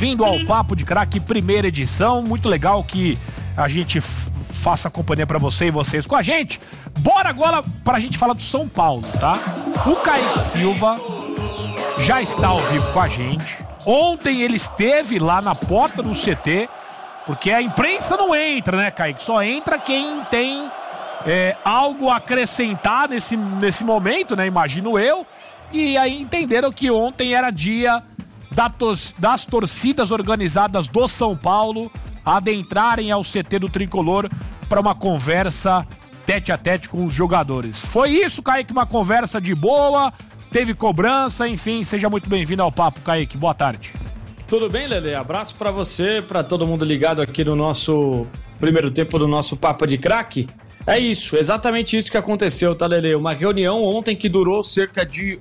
bem-vindo ao Papo de Craque, primeira edição. Muito legal que a gente faça companhia pra você e vocês com a gente. Bora agora pra gente falar do São Paulo, tá? O Kaique Silva já está ao vivo com a gente. Ontem ele esteve lá na porta do CT, porque a imprensa não entra, né, Kaique? Só entra quem tem algo a acrescentar nesse momento, né? Imagino eu. E aí entenderam que ontem era dia das torcidas organizadas do São Paulo adentrarem ao CT do Tricolor para uma conversa tete a tete com os jogadores. Foi isso, Kaique? Uma conversa de boa, teve cobrança, enfim, seja muito bem-vindo ao Papo, Kaique. Boa tarde. Tudo bem, Lelê? Abraço para você, para todo mundo ligado aqui no nosso primeiro tempo do nosso Papo de Craque. É isso, exatamente isso que aconteceu, tá, Lelê? Uma reunião ontem que durou cerca de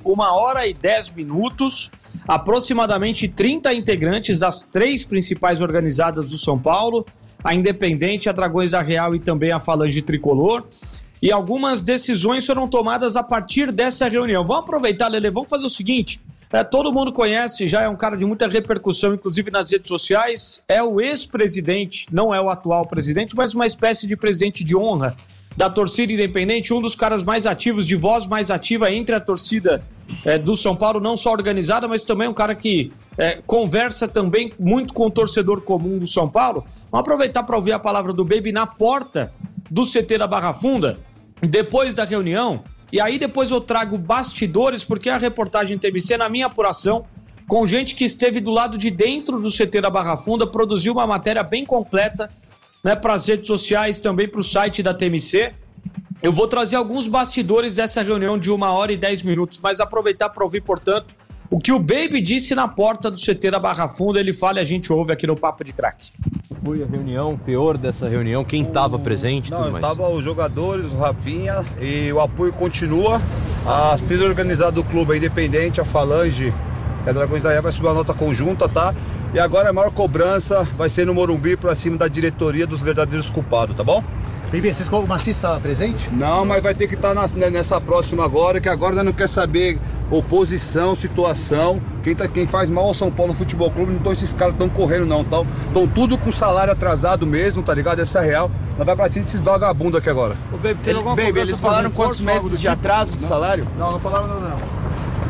1h10, aproximadamente 30 integrantes das 3 principais organizadas do São Paulo, a Independente, a Dragões da Real e também a Falange Tricolor. E algumas decisões foram tomadas a partir dessa reunião. Vamos aproveitar, Lelê, vamos fazer o seguinte, todo mundo conhece, já é um cara de muita repercussão, inclusive nas redes sociais, é o ex-presidente, não é o atual presidente, mas uma espécie de presidente de honra da torcida independente, um dos caras mais ativos, de voz mais ativa entre a torcida do São Paulo, não só organizada, mas também um cara que conversa também muito com o torcedor comum do São Paulo. Vamos aproveitar para ouvir a palavra do Baby na porta do CT da Barra Funda, depois da reunião, e aí depois eu trago bastidores, porque a reportagem TMC, na minha apuração, com gente que esteve do lado de dentro do CT da Barra Funda, produziu uma matéria bem completa, né, para as redes sociais, também para o site da TMC. Eu vou trazer alguns bastidores dessa reunião de 1h10, mas aproveitar para ouvir, portanto, o que o Baby disse na porta do CT da Barra Funda. Ele fala e a gente ouve aqui no Papo de Craque. Foi a reunião, teor dessa reunião, quem estava presente? Não, tudo mais? Tava os jogadores, o Rafinha, e o apoio continua. As três organizadas do clube, a Independente, a Falange e a Dragões da Real vai subir uma nota conjunta, tá? E agora a maior cobrança vai ser no Morumbi pra cima da diretoria dos verdadeiros culpados, tá bom? Baby, o Maciço estava presente? Não, mas vai ter que estar nessa próxima agora, que agora nós não quer saber oposição, situação. Quem faz mal ao São Paulo Futebol Clube, então esses caras estão correndo não, tá? Estão tudo com salário atrasado mesmo, tá ligado? Essa é real. Nós vai pra cima desses vagabundos aqui agora. Ô, Baby, tem alguma coisa? Eles falaram quantos meses de atraso de salário? Não falaram nada não.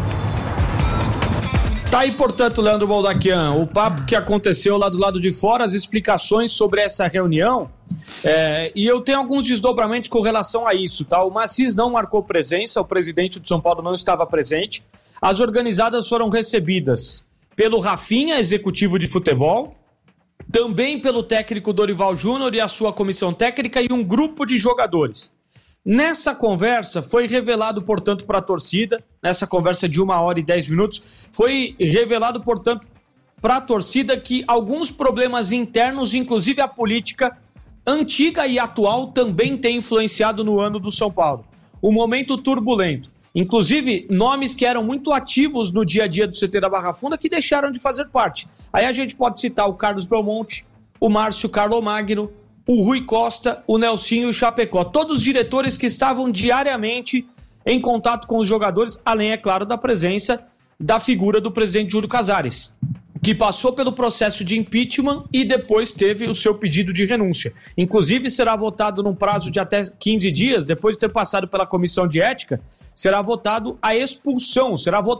Tá aí, portanto, Leandro Baldaquian, o papo que aconteceu lá do lado de fora, as explicações sobre essa reunião, e eu tenho alguns desdobramentos com relação a isso, tá? O Maciço não marcou presença, o presidente do São Paulo não estava presente. As organizadas foram recebidas pelo Rafinha, executivo de futebol, também pelo técnico Dorival Júnior e a sua comissão técnica e um grupo de jogadores. Nessa conversa foi revelado, portanto, para a torcida, nessa conversa de 1h10, foi revelado, portanto, para a torcida que alguns problemas internos, inclusive a política antiga e atual, também tem influenciado no ano do São Paulo. Um momento turbulento. Inclusive, nomes que eram muito ativos no dia a dia do CT da Barra Funda que deixaram de fazer parte. Aí a gente pode citar o Carlos Belmonte, o Márcio Carlomagno, o Rui Costa, o Nelsinho e o Chapecó. Todos os diretores que estavam diariamente em contato com os jogadores, além, é claro, da presença da figura do presidente Júlio Casares, que passou pelo processo de impeachment e depois teve o seu pedido de renúncia. Inclusive, será votado num prazo de até 15 dias, depois de ter passado pela comissão de ética, será votada a expulsão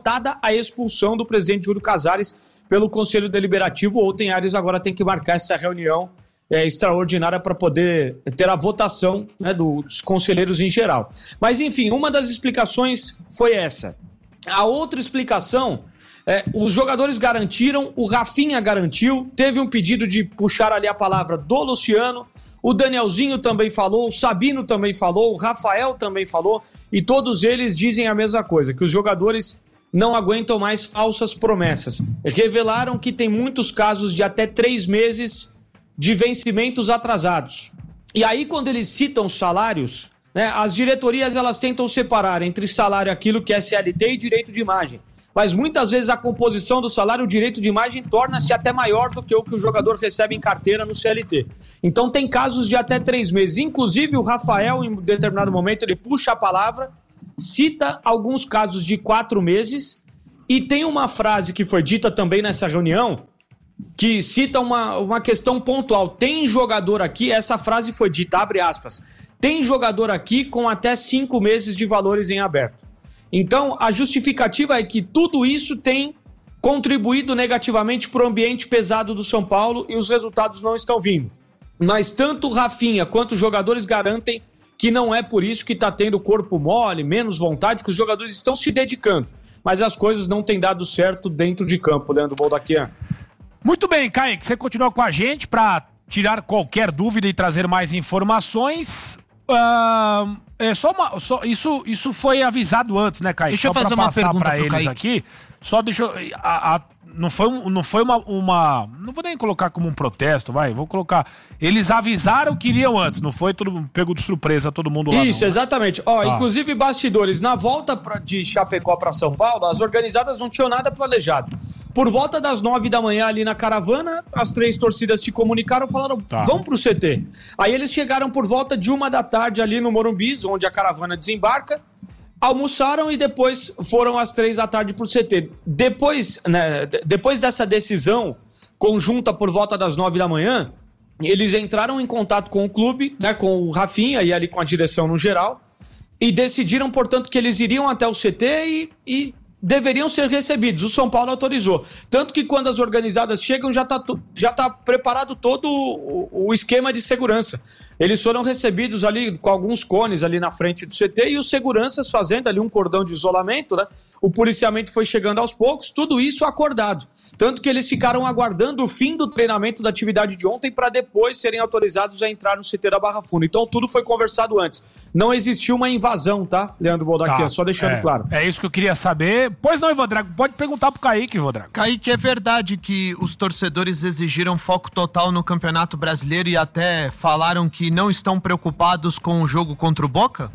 do presidente Júlio Casares pelo Conselho Deliberativo. O Outen Ares agora tem que marcar essa reunião extraordinária para poder ter a votação, né, dos conselheiros em geral. Mas, enfim, uma das explicações foi essa. A outra explicação, os jogadores garantiram, o Rafinha garantiu, teve um pedido de puxar ali a palavra do Luciano, o Danielzinho também falou, o Sabino também falou, o Rafael também falou, e todos eles dizem a mesma coisa, que os jogadores não aguentam mais falsas promessas. Revelaram que tem muitos casos de até 3 meses de vencimentos atrasados. E aí, quando eles citam salários, né, as diretorias elas tentam separar entre salário aquilo que é CLT e direito de imagem. Mas muitas vezes a composição do salário, o direito de imagem, torna-se até maior do que o jogador recebe em carteira no CLT. Então tem casos de até 3 meses. Inclusive o Rafael, em determinado momento, ele puxa a palavra, cita alguns casos de 4 meses, e tem uma frase que foi dita também nessa reunião, que cita uma questão pontual. Tem jogador aqui, essa frase foi dita, abre aspas, tem jogador aqui com até 5 meses de valores em aberto. Então, a justificativa é que tudo isso tem contribuído negativamente para o ambiente pesado do São Paulo e os resultados não estão vindo. Mas tanto o Rafinha quanto os jogadores garantem que não é por isso que está tendo corpo mole, menos vontade, que os jogadores estão se dedicando. Mas as coisas não têm dado certo dentro de campo, Leandro Boldaquian. Muito bem, Kaique, você continua com a gente para tirar qualquer dúvida e trazer mais informações. Isso foi avisado antes, né, Kaique? Deixa eu fazer uma pergunta para pro eles Kaique. aqui. Só deixa eu... Não foi uma... Não vou nem colocar como um protesto, vou colocar... Eles avisaram que iriam antes, não foi tudo pego de surpresa todo mundo lá. Isso, não, exatamente. Inclusive bastidores, na volta de Chapecó para São Paulo, as organizadas não tinham nada planejado. Por volta das 9 da manhã ali na caravana, as 3 torcidas se comunicaram, falaram, vamos pro CT. Aí eles chegaram por volta de 1 da tarde ali no Morumbi, onde a caravana desembarca, almoçaram e depois foram às 3 da tarde pro CT. Depois dessa decisão conjunta por volta das 9 da manhã, eles entraram em contato com o clube, né, com o Rafinha e ali com a direção no geral, e decidiram, portanto, que eles iriam até o CT e deveriam ser recebidos. O São Paulo autorizou. Tanto que quando as organizadas chegam, já tá preparado todo o esquema de segurança. Eles foram recebidos ali com alguns cones ali na frente do CT e os seguranças fazendo ali um cordão de isolamento, né? O policiamento foi chegando aos poucos, tudo isso acordado. Tanto que eles ficaram aguardando o fim do treinamento da atividade de ontem para depois serem autorizados a entrar no CT da Barra Funda. Então tudo foi conversado antes. Não existiu uma invasão, tá, Leandro Boldaquian? Só deixando claro. É isso que eu queria saber. Pois não, Ivan Drago, pode perguntar pro Kaique, Ivan Drago. Kaique, é verdade que os torcedores exigiram foco total no Campeonato Brasileiro e até falaram que não estão preocupados com o jogo contra o Boca?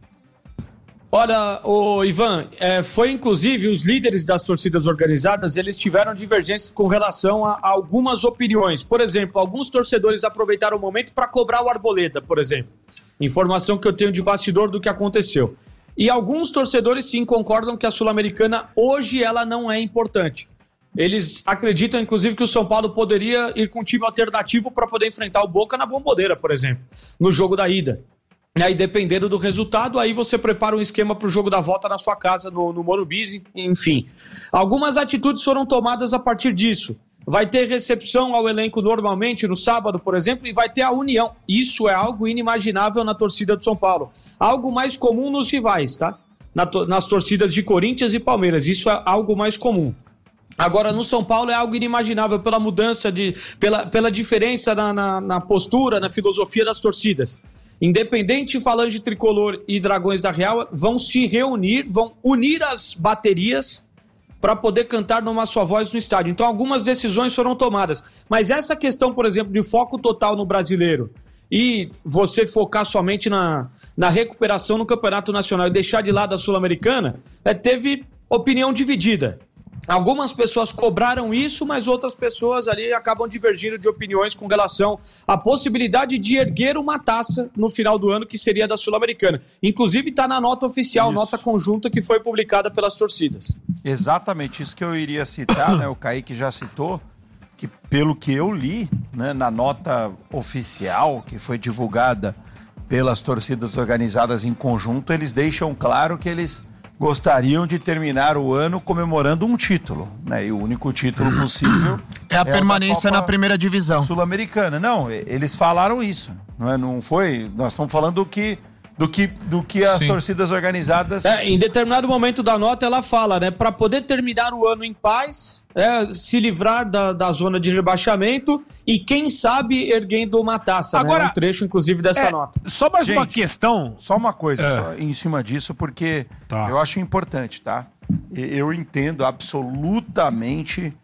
Olha, Ivan, foi inclusive os líderes das torcidas organizadas, eles tiveram divergências com relação a algumas opiniões. Por exemplo, alguns torcedores aproveitaram o momento para cobrar o Arboleda, por exemplo. Informação que eu tenho de bastidor do que aconteceu. E alguns torcedores sim concordam que a Sul-Americana hoje ela não é importante. Eles acreditam, inclusive, que o São Paulo poderia ir com um time alternativo para poder enfrentar o Boca na Bomboneira, por exemplo, no jogo da ida. E aí, dependendo do resultado, aí você prepara um esquema para o jogo da volta na sua casa, no Morumbi, enfim. Algumas atitudes foram tomadas a partir disso. Vai ter recepção ao elenco normalmente no sábado, por exemplo, e vai ter a união. Isso é algo inimaginável na torcida do São Paulo. Algo mais comum nos rivais, tá? Nas torcidas de Corinthians e Palmeiras. Isso é algo mais comum. Agora, no São Paulo é algo inimaginável pela mudança, pela diferença na postura, na filosofia das torcidas. Independente, Falange Tricolor e Dragões da Real vão se reunir, vão unir as baterias para poder cantar numa só voz no estádio. Então, algumas decisões foram tomadas. Mas essa questão, por exemplo, de foco total no brasileiro e você focar somente na recuperação no Campeonato Nacional e deixar de lado a Sul-Americana, teve opinião dividida. Algumas pessoas cobraram isso, mas outras pessoas ali acabam divergindo de opiniões com relação à possibilidade de erguer uma taça no final do ano, que seria da Sul-Americana. Inclusive está na nota oficial, nota conjunta que foi publicada pelas torcidas. Exatamente, isso que eu iria citar, né? O Kaique já citou, que pelo que eu li, né, na nota oficial que foi divulgada pelas torcidas organizadas em conjunto, eles deixam claro que eles gostariam de terminar o ano comemorando um título, né? E o único título possível é a permanência na primeira divisão sul-americana. Não, eles falaram isso, não é? Não foi. Nós estamos falando do que as torcidas organizadas. Em determinado momento da nota ela fala, né? Para poder terminar o ano em paz, se livrar da zona de rebaixamento e quem sabe erguendo uma taça. Agora, né? Um trecho, inclusive, dessa nota. Só mais uma questão. Só uma coisa só em cima disso, porque eu acho importante, tá? Eu entendo absolutamente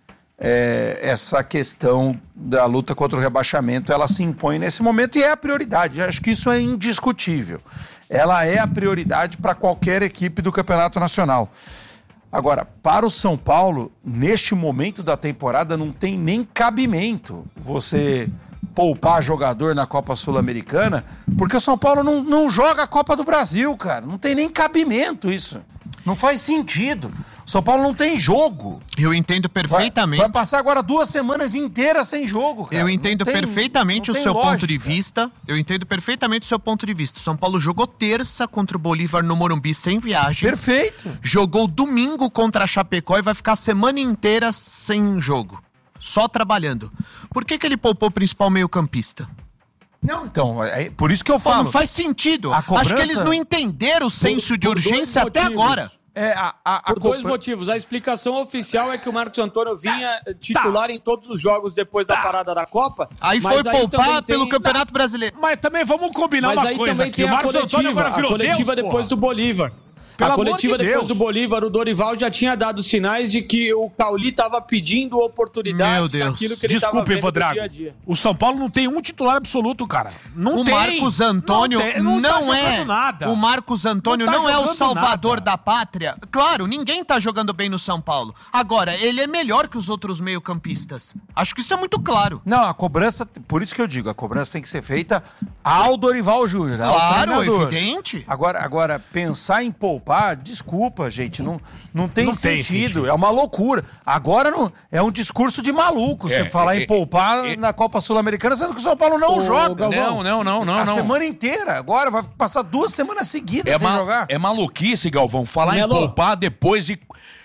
essa questão da luta contra o rebaixamento, ela se impõe nesse momento e é a prioridade. Eu acho que isso é indiscutível. Ela é a prioridade para qualquer equipe do Campeonato Nacional. Agora, para o São Paulo, neste momento da temporada, não tem nem cabimento você poupar jogador na Copa Sul-Americana, porque o São Paulo não joga a Copa do Brasil, cara. Não tem nem cabimento isso. Não faz sentido. São Paulo não tem jogo. Eu entendo perfeitamente. Vai passar agora 2 semanas inteiras sem jogo, cara. Eu entendo perfeitamente o seu ponto de vista. Eu entendo perfeitamente o seu ponto de vista. São Paulo jogou terça contra o Bolívar no Morumbi sem viagem. Perfeito. Jogou domingo contra a Chapecó e vai ficar a semana inteira sem jogo. Só trabalhando. Por que ele poupou o principal meio-campista? Não, então, é por isso que eu falo. Não faz sentido. A cobrança... Acho que eles não entenderam o senso de urgência até agora. Por 2 motivos. A explicação oficial é que o Marcos Antônio vinha titular em todos os jogos depois da parada da Copa. Aí foi poupar pelo Campeonato Brasileiro. Mas também vamos combinar uma coisa. Mas aí também tem a coletiva depois do Bolívar. A coletiva depois do Bolívar, o Dorival já tinha dado sinais de que o Cauli estava pedindo oportunidades naquilo que ele estava vendo no dia a dia. O São Paulo não tem um titular absoluto, cara. Não tem. O Marcos Antônio não é nada. O Marcos Antônio não é o salvador da pátria. Claro, ninguém tá jogando bem no São Paulo. Agora, ele é melhor que os outros meio-campistas. Acho que isso é muito claro. Não, a cobrança, por isso que eu digo, a cobrança tem que ser feita ao Dorival Júnior. Claro, evidente. Agora, pensar em poupar, desculpa, gente, não tem sentido, é uma loucura. Agora é um discurso de maluco você falar em poupar na Copa Sul-Americana, sendo que o São Paulo não joga. Não. A semana inteira, agora vai passar 2 semanas seguidas sem jogar. É maluquice, Galvão, falar em poupar depois de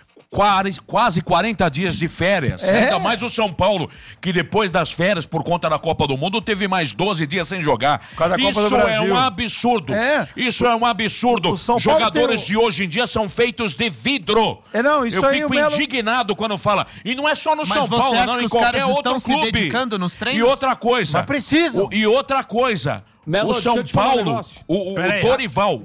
quase 40 dias de férias. Ainda mais o São Paulo, que depois das férias, por conta da Copa do Mundo, teve mais 12 dias sem jogar. Isso é um absurdo. Isso é um absurdo. Jogadores de hoje em dia são feitos de vidro. Eu fico indignado quando fala. E não é só no São Paulo, não, em qualquer outro clube. Se dedicando nos treinos? E outra coisa. Mas precisam. E outra coisa. Melo, o São Paulo, o Dorival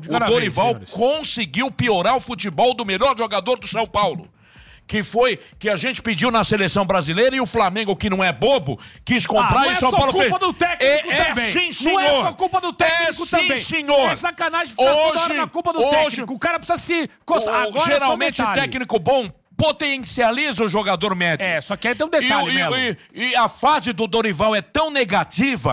conseguiu piorar o futebol do melhor jogador do São Paulo. Que foi que a gente pediu na seleção brasileira e o Flamengo, que não é bobo, quis comprar e o São Paulo fez. Não é só culpa do técnico também. Sim, senhor. Não é só culpa do técnico também. Sim, senhor. É sacanagem ficar toda hora na culpa do técnico. O cara precisa se... Agora geralmente o técnico bom potencializa o jogador médio. Só que aí tem um detalhe, Melo. E a fase do Dorival é tão negativa,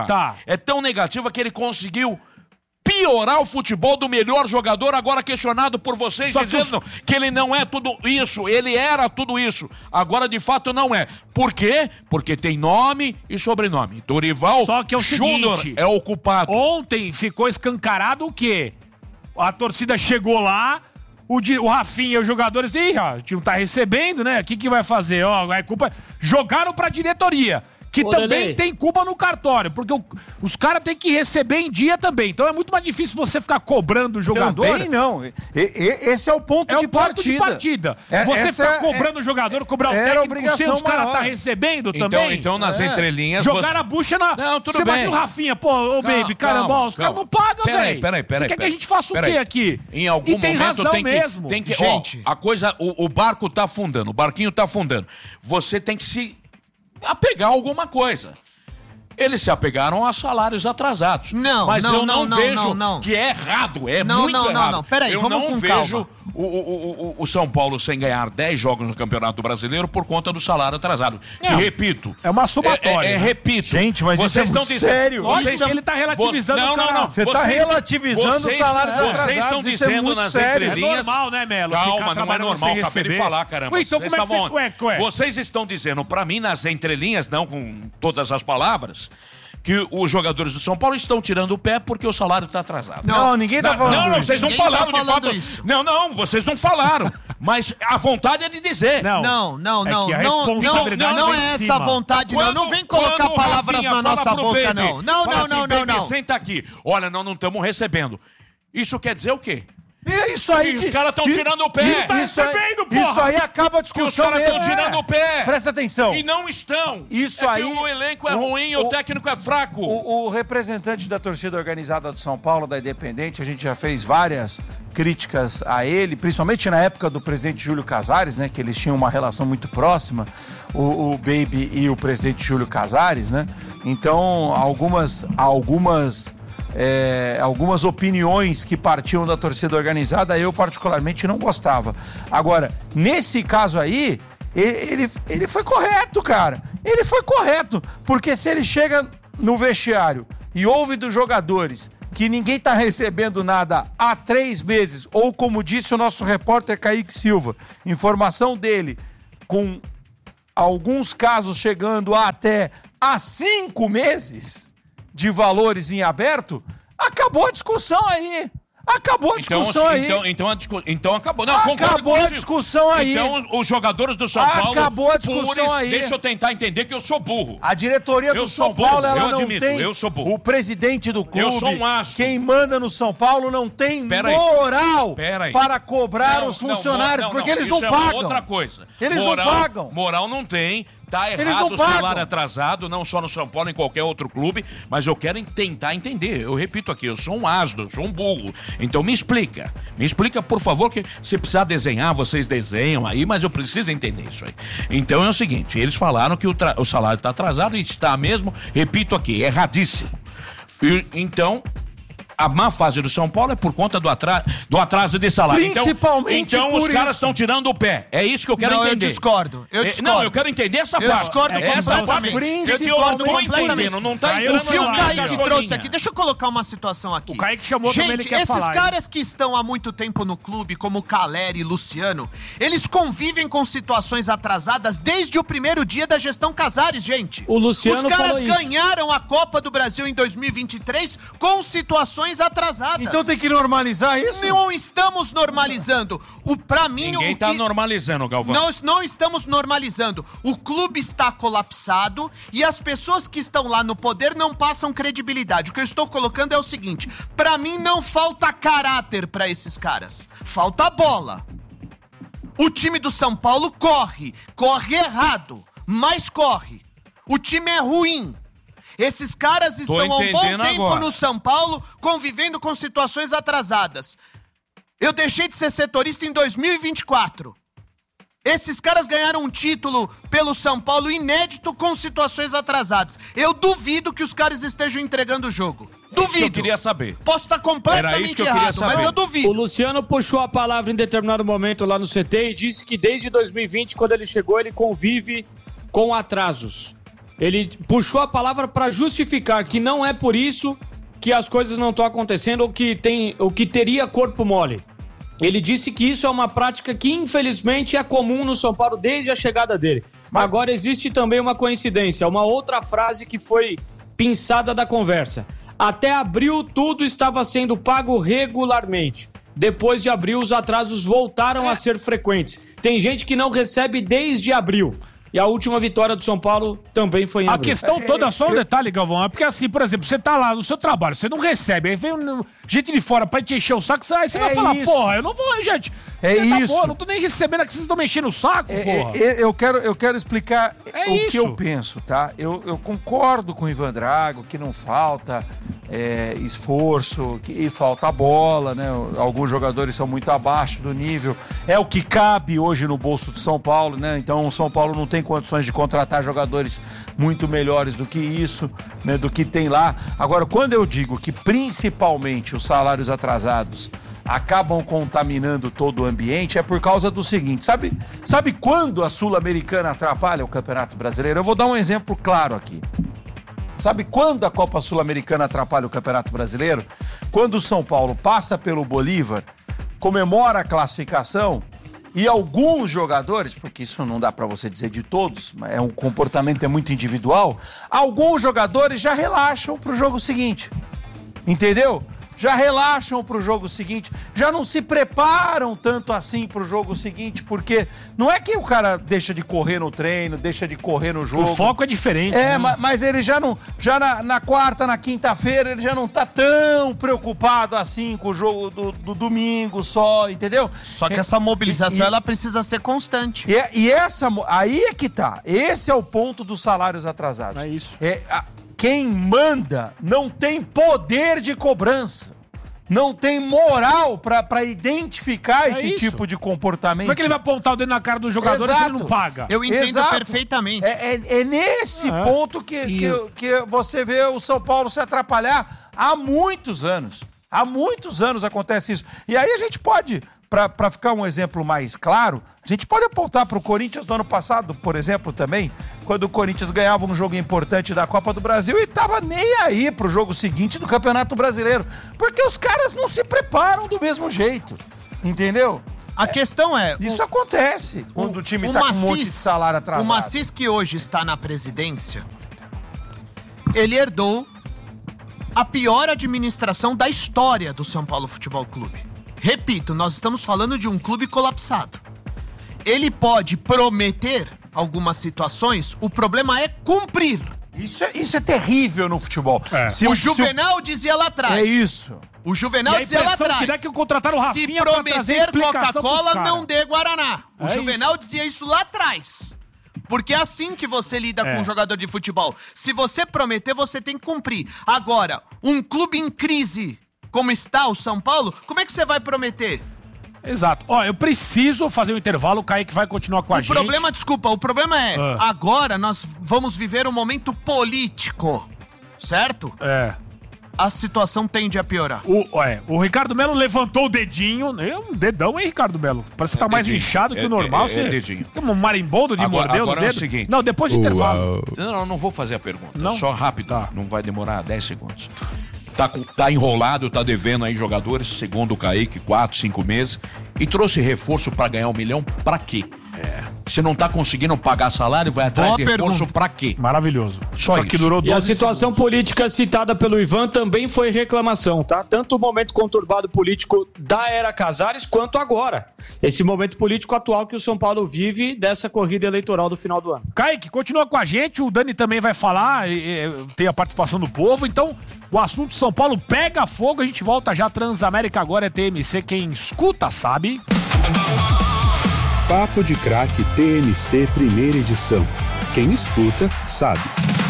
que ele conseguiu piorar o futebol do melhor jogador, agora questionado por vocês, dizendo que ele não é tudo isso, ele era tudo isso. Agora, de fato, não é. Por quê? Porque tem nome e sobrenome. Dorival Júnior é o culpado. Ontem ficou escancarado o quê? A torcida chegou lá, o Rafinha e os jogadores, o time tá recebendo, né? O que vai fazer? A culpa... Jogaram pra diretoria. Que também tem culpa no cartório, porque os caras têm que receber em dia também. Então é muito mais difícil você ficar cobrando o jogador. Também não. Esse é o ponto de partida. Você ficar cobrando o jogador, cobrar o técnico, sem os caras tá recebendo também. Então nas entrelinhas... Jogaram a bucha na... Não, tudo você bem. Imagina o Rafinha, baby, caramba, os caras não pagam, velho. Peraí. Você quer que a gente faça o quê aqui? Em algum momento tem razão mesmo. Tem que gente, a coisa... O barco tá afundando, o barquinho tá afundando. Você tem que se... apegar alguma coisa. Eles se apegaram a salários atrasados. Mas eu não vejo que é errado. É muito errado. Não. Peraí, vamos com calma. Eu não vejo o São Paulo sem ganhar 10 jogos no Campeonato Brasileiro por conta do salário atrasado. Que, repito... É uma somatória. Repito. Gente, mas vocês isso é muito sério. Ele tá relativizando o cara. Você tá relativizando os salários atrasados. Vocês estão dizendo nas entrelinhas... É normal, né, Melo? Calma, não é normal. Acabei de falar, caramba. Então como é que você... Vocês estão dizendo pra mim nas entrelinhas, não com todas as palavras... que os jogadores do São Paulo estão tirando o pé porque o salário está atrasado. Não, ninguém tá falando isso. Vocês não falaram de fato. Isso. Não, vocês não falaram. Mas a vontade é de dizer. Não é essa a vontade, não. Não vem colocar palavras na nossa boca, não. Não. Senta aqui. Olha, nós não estamos recebendo. Isso quer dizer o quê? Isso aí. Os caras estão tirando o pé. Isso aí acaba a discussão mesmo. Os caras estão tirando o pé. Presta atenção. E não estão. Isso aí. Que o elenco é ruim, o técnico é fraco. O representante da torcida organizada do São Paulo, da Independente, a gente já fez várias críticas a ele, principalmente na época do presidente Júlio Casares, né? Que eles tinham uma relação muito próxima, o Baby e o presidente Júlio Casares, né? Então, algumas opiniões que partiam da torcida organizada, eu particularmente não gostava. Agora, nesse caso aí, ele foi correto, cara. Ele foi correto, porque se ele chega no vestiário e ouve dos jogadores que ninguém está recebendo nada há 3 meses, ou como disse o nosso repórter Kaique Silva, informação dele, com alguns casos chegando até há 5 meses de valores em aberto, acabou a discussão aí. Acabou a discussão aí. Então acabou. Não, acabou a discussão aí. Então os jogadores do São Paulo... Acabou a discussão aí. Deixa eu tentar entender que eu sou burro. A diretoria do São Paulo, ela não tem... Eu sou burro. O presidente do clube... Eu sou um astro. Quem manda no São Paulo não tem moral para cobrar os funcionários, porque eles não pagam. Outra coisa. Eles não pagam. Moral não tem... Tá errado o salário atrasado, não só no São Paulo, em qualquer outro clube, mas eu quero tentar entender. Eu repito aqui, eu sou um asno, eu sou um burro. Então me explica, por favor, que se precisar desenhar, vocês desenham aí, mas eu preciso entender isso aí. Então é o seguinte, eles falaram que o salário está atrasado e está mesmo, repito aqui, erradíssimo. Então... A má fase do São Paulo é por conta do atraso de salário. Principalmente então por os caras isso. Estão tirando o pé. É isso que eu quero entender. Eu discordo. Não, eu quero entender essa parte. Eu discordo completamente. Eu discordo completamente. Não tá o que o Kaique trouxe aqui, deixa eu colocar uma situação aqui. O Kaique chamou também, ele quer falar. Gente, esses caras que estão há muito tempo no clube, como Caleri e Luciano, eles convivem com situações atrasadas desde o primeiro dia da gestão Casares, gente. O Luciano Os caras falou ganharam a Copa do Brasil em 2023 com situações atrasadas. Então tem que normalizar isso? Não estamos normalizando. Pra mim, ninguém tá normalizando, Galvão. Não estamos normalizando. O clube está colapsado e as pessoas que estão lá no poder não passam credibilidade. O que eu estou colocando é o seguinte: pra mim não falta caráter pra esses caras. Falta bola. O time do São Paulo corre errado, mas corre. O time é ruim. Esses caras estão há um bom tempo no São Paulo convivendo com situações atrasadas. Eu deixei de ser setorista em 2024. Esses caras ganharam um título pelo São Paulo inédito com situações atrasadas. Eu duvido que os caras estejam entregando o jogo. Duvido. Isso que eu queria saber. Posso estar completamente errado, mas eu duvido. O Luciano puxou a palavra em determinado momento lá no CT e disse que desde 2020, quando ele chegou, ele convive com atrasos. Ele puxou a palavra para justificar que não é por isso que as coisas não estão acontecendo ou que teria corpo mole. Ele disse que isso é uma prática que infelizmente é comum no São Paulo desde a chegada dele. Mas agora existe também uma coincidência, uma outra frase que foi pinçada da conversa. Até abril tudo estava sendo pago regularmente. Depois de abril os atrasos voltaram a ser frequentes. Tem gente que não recebe desde abril. E a última vitória do São Paulo também foi em abril. A questão toda, só um detalhe, Galvão, é porque assim, por exemplo, você tá lá no seu trabalho, você não recebe, aí vem gente de fora pra te encher o saco, aí você vai falar, porra, eu não vou, gente. Porra, não tô nem recebendo aqui, vocês estão mexendo o saco, porra. Eu quero explicar que eu penso, tá? Eu concordo com o Ivan Drago, que não falta esforço, que falta bola, né? Alguns jogadores são muito abaixo do nível. É o que cabe hoje no bolso do São Paulo, né? Então o São Paulo não tem condições de contratar jogadores muito melhores do que isso, né? Do que tem lá. Agora, quando eu digo que principalmente os salários atrasados acabam contaminando todo o ambiente, é por causa do seguinte, sabe quando a Sul-Americana atrapalha o Campeonato Brasileiro? Eu vou dar um exemplo claro aqui. Sabe quando a Copa Sul-Americana atrapalha o Campeonato Brasileiro? Quando o São Paulo passa pelo Bolívar, comemora a classificação e alguns jogadores, porque isso não dá pra você dizer de todos, mas o comportamento é muito individual, alguns jogadores já relaxam pro jogo seguinte, entendeu? Já relaxam pro jogo seguinte, já não se preparam tanto assim pro jogo seguinte, porque não é que o cara deixa de correr no treino, deixa de correr no jogo. O foco é diferente. Mas ele já não, na quarta, na quinta-feira, ele já não tá tão preocupado assim com o jogo do domingo só, entendeu? Só que essa mobilização, ela precisa ser constante. Aí é que tá, esse é o ponto dos salários atrasados. É isso. Quem manda não tem poder de cobrança, não tem moral pra identificar esse tipo de comportamento. Como é que ele vai apontar o dedo na cara do jogador se ele não paga? Eu entendo perfeitamente. É nesse ponto que você vê o São Paulo se atrapalhar há muitos anos. Há muitos anos acontece isso. E aí a gente pode, para ficar um exemplo mais claro, a gente pode apontar para o Corinthians do ano passado, por exemplo, também, quando o Corinthians ganhava um jogo importante da Copa do Brasil e tava nem aí pro jogo seguinte do Campeonato Brasileiro. Porque os caras não se preparam do mesmo jeito, entendeu? A questão é... Isso acontece quando o time tá com um monte de salário atrasado. O Massis, que hoje está na presidência, ele herdou a pior administração da história do São Paulo Futebol Clube. Repito, nós estamos falando de um clube colapsado. Ele pode prometer algumas situações, o problema é cumprir. Isso é terrível no futebol. O Juvenal dizia lá atrás. É isso. O Juvenal dizia lá atrás. Que que contrataram o Rafinha se prometer Coca-Cola, não dê Guaraná. O Juvenal dizia isso lá atrás. Porque é assim que você lida com um jogador de futebol. Se você prometer, você tem que cumprir. Agora, um clube em crise, como está o São Paulo, como é que você vai prometer? Exato. Ó, eu preciso fazer um intervalo, o Kaique vai continuar com a gente. O problema é, agora nós vamos viver um momento político, certo? A situação tende a piorar. O Ricardo Melo levantou o dedinho, um dedão, hein, Ricardo Melo? Parece que tá mais inchado que o normal. Você dedinho. Tem um marimbondo de morder no dedo. É o seguinte. Não, depois do intervalo. Não vou fazer a pergunta. Não? Só rápido, não vai demorar 10 segundos. Tá enrolado, tá devendo aí jogadores, segundo o Kaique, 4, 5 meses. E trouxe reforço pra ganhar 1 milhão, pra quê? Se não tá conseguindo pagar salário, vai atrás de reforço pra quê? Maravilhoso. Só que durou 12 E a situação política citada pelo Ivan também foi reclamação, tá? Tanto o momento conturbado político da era Casares, quanto agora. Esse momento político atual que o São Paulo vive dessa corrida eleitoral do final do ano. Kaique, continua com a gente, o Dani também vai falar, tem a participação do povo, então o assunto São Paulo pega fogo, a gente volta já. Transamérica agora é TMC, quem escuta sabe. Papo de Craque TMC primeira edição. Quem escuta, sabe.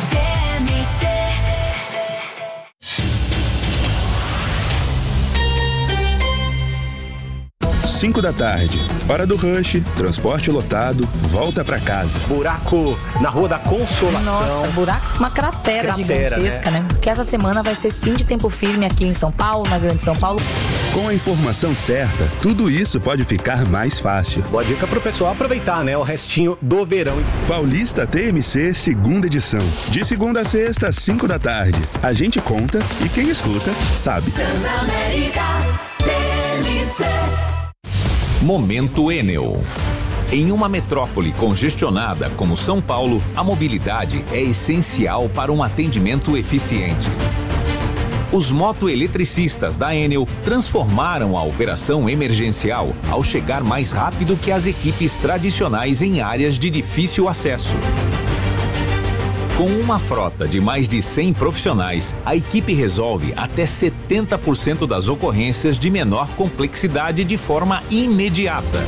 5 da tarde, hora do rush, transporte lotado, volta pra casa. Buraco na Rua da Consolação. Nossa, buraco, uma cratera gigantesca, né? Que essa semana vai ser sim de tempo firme aqui em São Paulo, na Grande São Paulo. Com a informação certa, tudo isso pode ficar mais fácil. Boa dica pro pessoal aproveitar, né? O restinho do verão. Paulista TMC, segunda edição. De segunda a sexta, 5 da tarde. A gente conta e quem escuta, sabe. Transamérica TMC. Momento Enel. Em uma metrópole congestionada como São Paulo, a mobilidade é essencial para um atendimento eficiente. Os motoeletricistas da Enel transformaram a operação emergencial ao chegar mais rápido que as equipes tradicionais em áreas de difícil acesso. Com uma frota de mais de 100 profissionais, a equipe resolve até 70% das ocorrências de menor complexidade de forma imediata.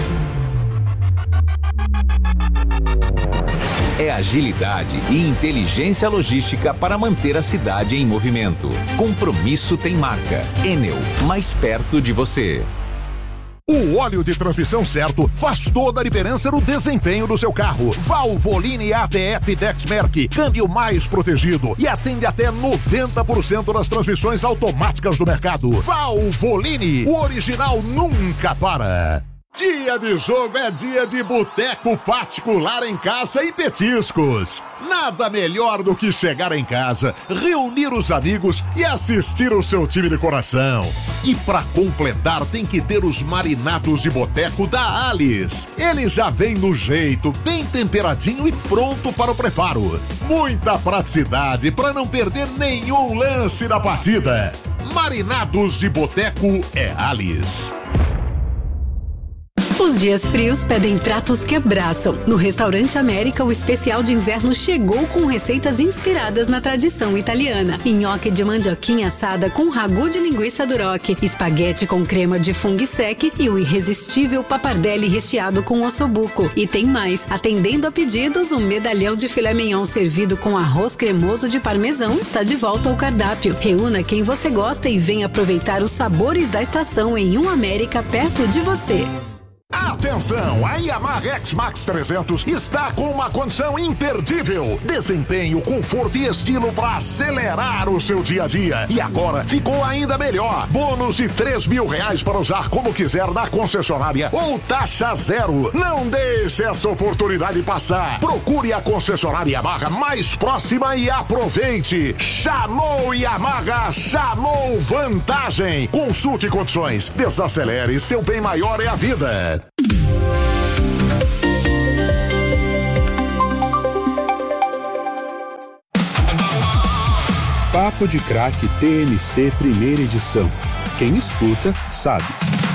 É agilidade e inteligência logística para manter a cidade em movimento. Compromisso tem marca. Enel, mais perto de você. O óleo de transmissão certo faz toda a diferença no desempenho do seu carro. Valvoline ATF Dexmerc, câmbio mais protegido e atende até 90% das transmissões automáticas do mercado. Valvoline, o original nunca para. Dia de jogo é dia de boteco particular em casa e petiscos. Nada melhor do que chegar em casa, reunir os amigos e assistir o seu time de coração. E pra completar tem que ter os marinados de boteco da Alice. Ele já vem no jeito, bem temperadinho e pronto para o preparo. Muita praticidade para não perder nenhum lance da partida. Marinados de boteco é Alice. Os dias frios pedem pratos que abraçam. No Restaurante América, o especial de inverno chegou com receitas inspiradas na tradição italiana. Nhoque de mandioquinha assada com ragu de linguiça duroc, espaguete com crema de fungo sec e o irresistível pappardelle recheado com ossobuco. E tem mais, atendendo a pedidos, um medalhão de filé mignon servido com arroz cremoso de parmesão está de volta ao cardápio. Reúna quem você gosta e venha aproveitar os sabores da estação em um América perto de você. A Atenção, a Yamaha X-Max 300 está com uma condição imperdível. Desempenho, conforto e estilo para acelerar o seu dia a dia. E agora ficou ainda melhor. Bônus de R$3.000 para usar como quiser na concessionária ou taxa zero. Não deixe essa oportunidade passar. Procure a concessionária Yamaha mais próxima e aproveite. Chamou Yamaha, chamou vantagem. Consulte condições. Desacelere, seu bem maior é a vida. Papo de Craque TMC primeira edição. Quem escuta, sabe.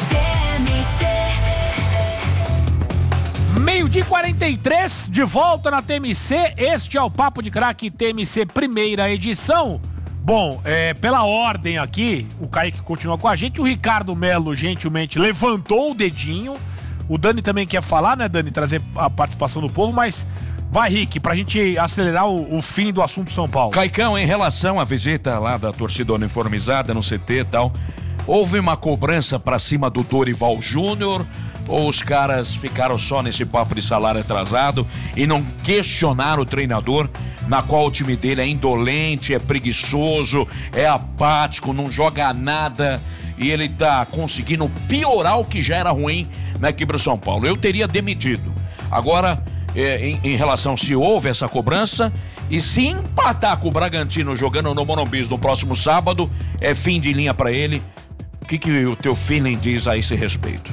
Meio-dia 43, de volta na TMC. Este é o Papo de Craque TMC primeira edição. Bom, pela ordem aqui, o Kaique continua com a gente. O Ricardo Melo gentilmente levantou o dedinho. O Dani também quer falar, né, Dani? Trazer a participação do povo, mas vai, Rick, pra gente acelerar o fim do assunto São Paulo. Caicão, em relação à visita lá da torcida uniformizada no CT e tal, houve uma cobrança pra cima do Dorival Júnior ou os caras ficaram só nesse papo de salário atrasado e não questionaram o treinador, na qual o time dele é indolente, é preguiçoso, é apático, não joga nada e ele tá conseguindo piorar o que já era ruim na equipe do São Paulo? Eu teria demitido. Agora, em relação se houve essa cobrança e se empatar com o Bragantino jogando no Morumbi no próximo sábado, é fim de linha pra ele. O que o teu feeling diz a esse respeito?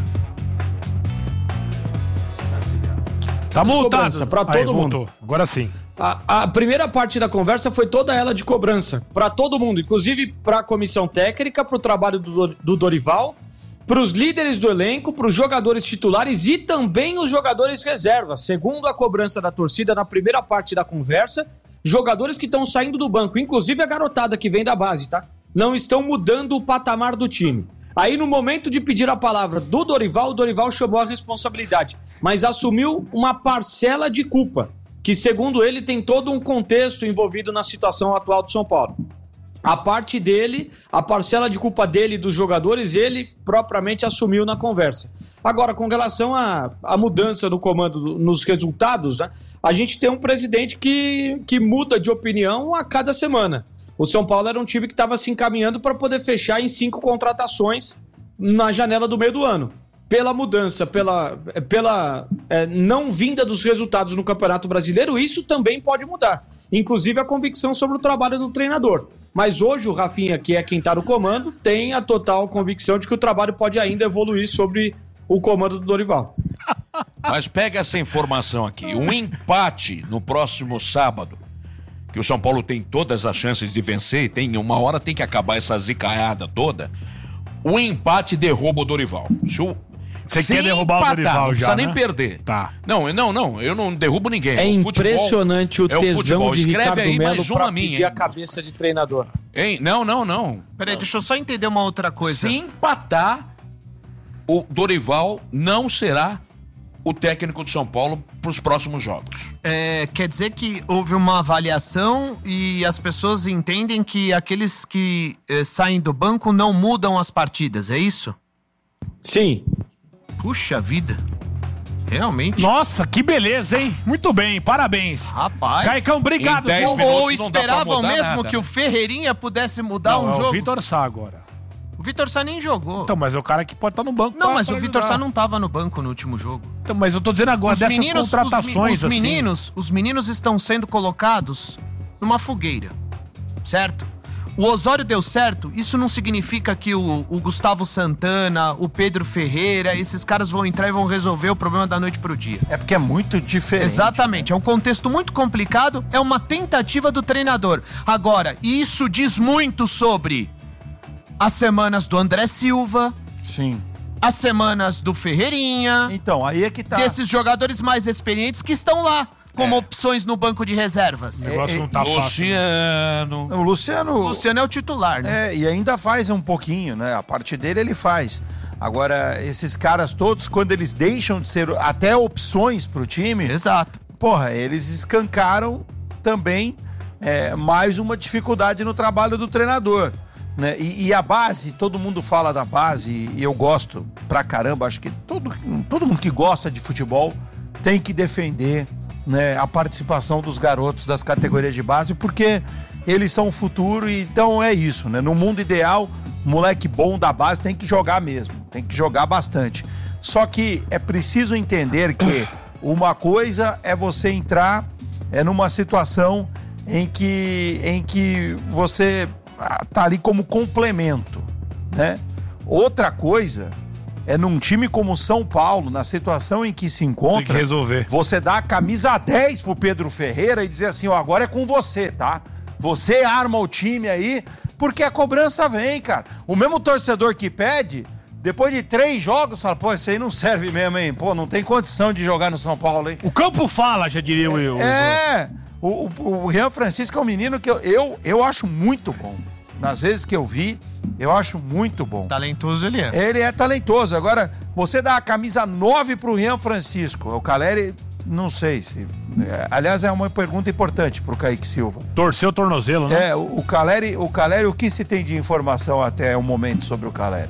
Tá multado para todo mundo. Voltou. Agora sim. A primeira parte da conversa foi toda ela de cobrança para todo mundo, inclusive para a comissão técnica, para o trabalho do Dorival, para os líderes do elenco, para os jogadores titulares e também os jogadores reservas. Segundo a cobrança da torcida na primeira parte da conversa, jogadores que estão saindo do banco, inclusive a garotada que vem da base, tá? Não estão mudando o patamar do time. Aí no momento de pedir a palavra do Dorival, o Dorival chamou a responsabilidade, mas assumiu uma parcela de culpa, que segundo ele tem todo um contexto envolvido na situação atual do São Paulo. A parte dele, a parcela de culpa dele e dos jogadores, ele propriamente assumiu na conversa. Agora, com relação à mudança do comando nos resultados, né, a gente tem um presidente que muda de opinião a cada semana. O São Paulo era um time que estava se encaminhando para poder fechar em 5 contratações na janela do meio do ano. Pela mudança, pela não vinda dos resultados no Campeonato Brasileiro, isso também pode mudar. Inclusive a convicção sobre o trabalho do treinador. Mas hoje o Rafinha, que é quem está no comando, tem a total convicção de que o trabalho pode ainda evoluir sobre o comando do Dorival. Mas pega essa informação aqui. Um empate no próximo sábado, que o São Paulo tem todas as chances de vencer, e uma hora tem que acabar essa zicaiada toda. O empate derruba o Dorival. Você quer derrubar o Dorival já, não precisa né? nem perder. Tá. Não, eu não derrubo ninguém. É impressionante o tesão de Ricardo Melo pra minha, pedir a cabeça de treinador. Hein? Não. Peraí, deixa eu só entender uma outra coisa. Se empatar, o Dorival não será o técnico do São Paulo para os próximos jogos. Quer dizer que houve uma avaliação e as pessoas entendem que aqueles que saem do banco não mudam as partidas, é isso? Sim. Puxa vida. Realmente. Nossa, que beleza, hein? Muito bem, parabéns. Rapaz. Caicão, obrigado. Ou esperavam mesmo nada, que o Ferreirinha pudesse mudar um jogo? O Vitor Sá agora. O Vitor Sá nem jogou. Então, mas é o cara que pode estar no banco. Não, mas o Vitor Sá não estava no banco no último jogo. Então, mas eu tô dizendo agora dessas contratações os meninos estão sendo colocados numa fogueira, certo? O Osório deu certo, isso não significa que o Gustavo Santana, o Pedro Ferreira, esses caras vão entrar e vão resolver o problema da noite pro dia. É porque é muito diferente. Exatamente, é um contexto muito complicado, é uma tentativa do treinador. Agora, isso diz muito sobre as semanas do André Silva. Sim. As semanas do Ferreirinha. Então, aí é que tá. Desses jogadores mais experientes que estão lá como opções no banco de reservas. O negócio não tá Luciano. O Luciano é o titular, né? E ainda faz um pouquinho, né? A parte dele ele faz. Agora, esses caras todos, quando eles deixam de ser até opções pro time... Exato. Porra, eles escancaram também mais uma dificuldade no trabalho do treinador. né? E a base, todo mundo fala da base, e eu gosto pra caramba, acho que todo mundo que gosta de futebol tem que defender, né, a participação dos garotos das categorias de base, porque eles são o futuro, e então é isso, né? No mundo ideal, moleque bom da base tem que jogar mesmo, tem que jogar bastante. Só que é preciso entender que uma coisa é você entrar numa situação em que você tá ali como complemento, né? Outra coisa é num time como o São Paulo, na situação em que se encontra, tem que resolver. Você dá a camisa 10 pro Pedro Ferreira e dizer assim, ó, agora é com você, tá? Você arma o time aí, porque a cobrança vem, cara. O mesmo torcedor que pede, depois de 3 jogos, fala, pô, esse aí não serve mesmo, hein? Pô, não tem condição de jogar no São Paulo, hein? O campo fala, já diria eu. O Rian Francisco é um menino que eu acho muito bom. Nas vezes que eu vi, eu acho muito bom. Talentoso ele é. Ele é talentoso. Agora, você dá a camisa 9 pro Rian Francisco. O Caleri, não sei se... aliás, é uma pergunta importante pro Kaique Silva. Torceu o tornozelo, né? O Caleri, o que se tem de informação até o momento sobre o Caleri?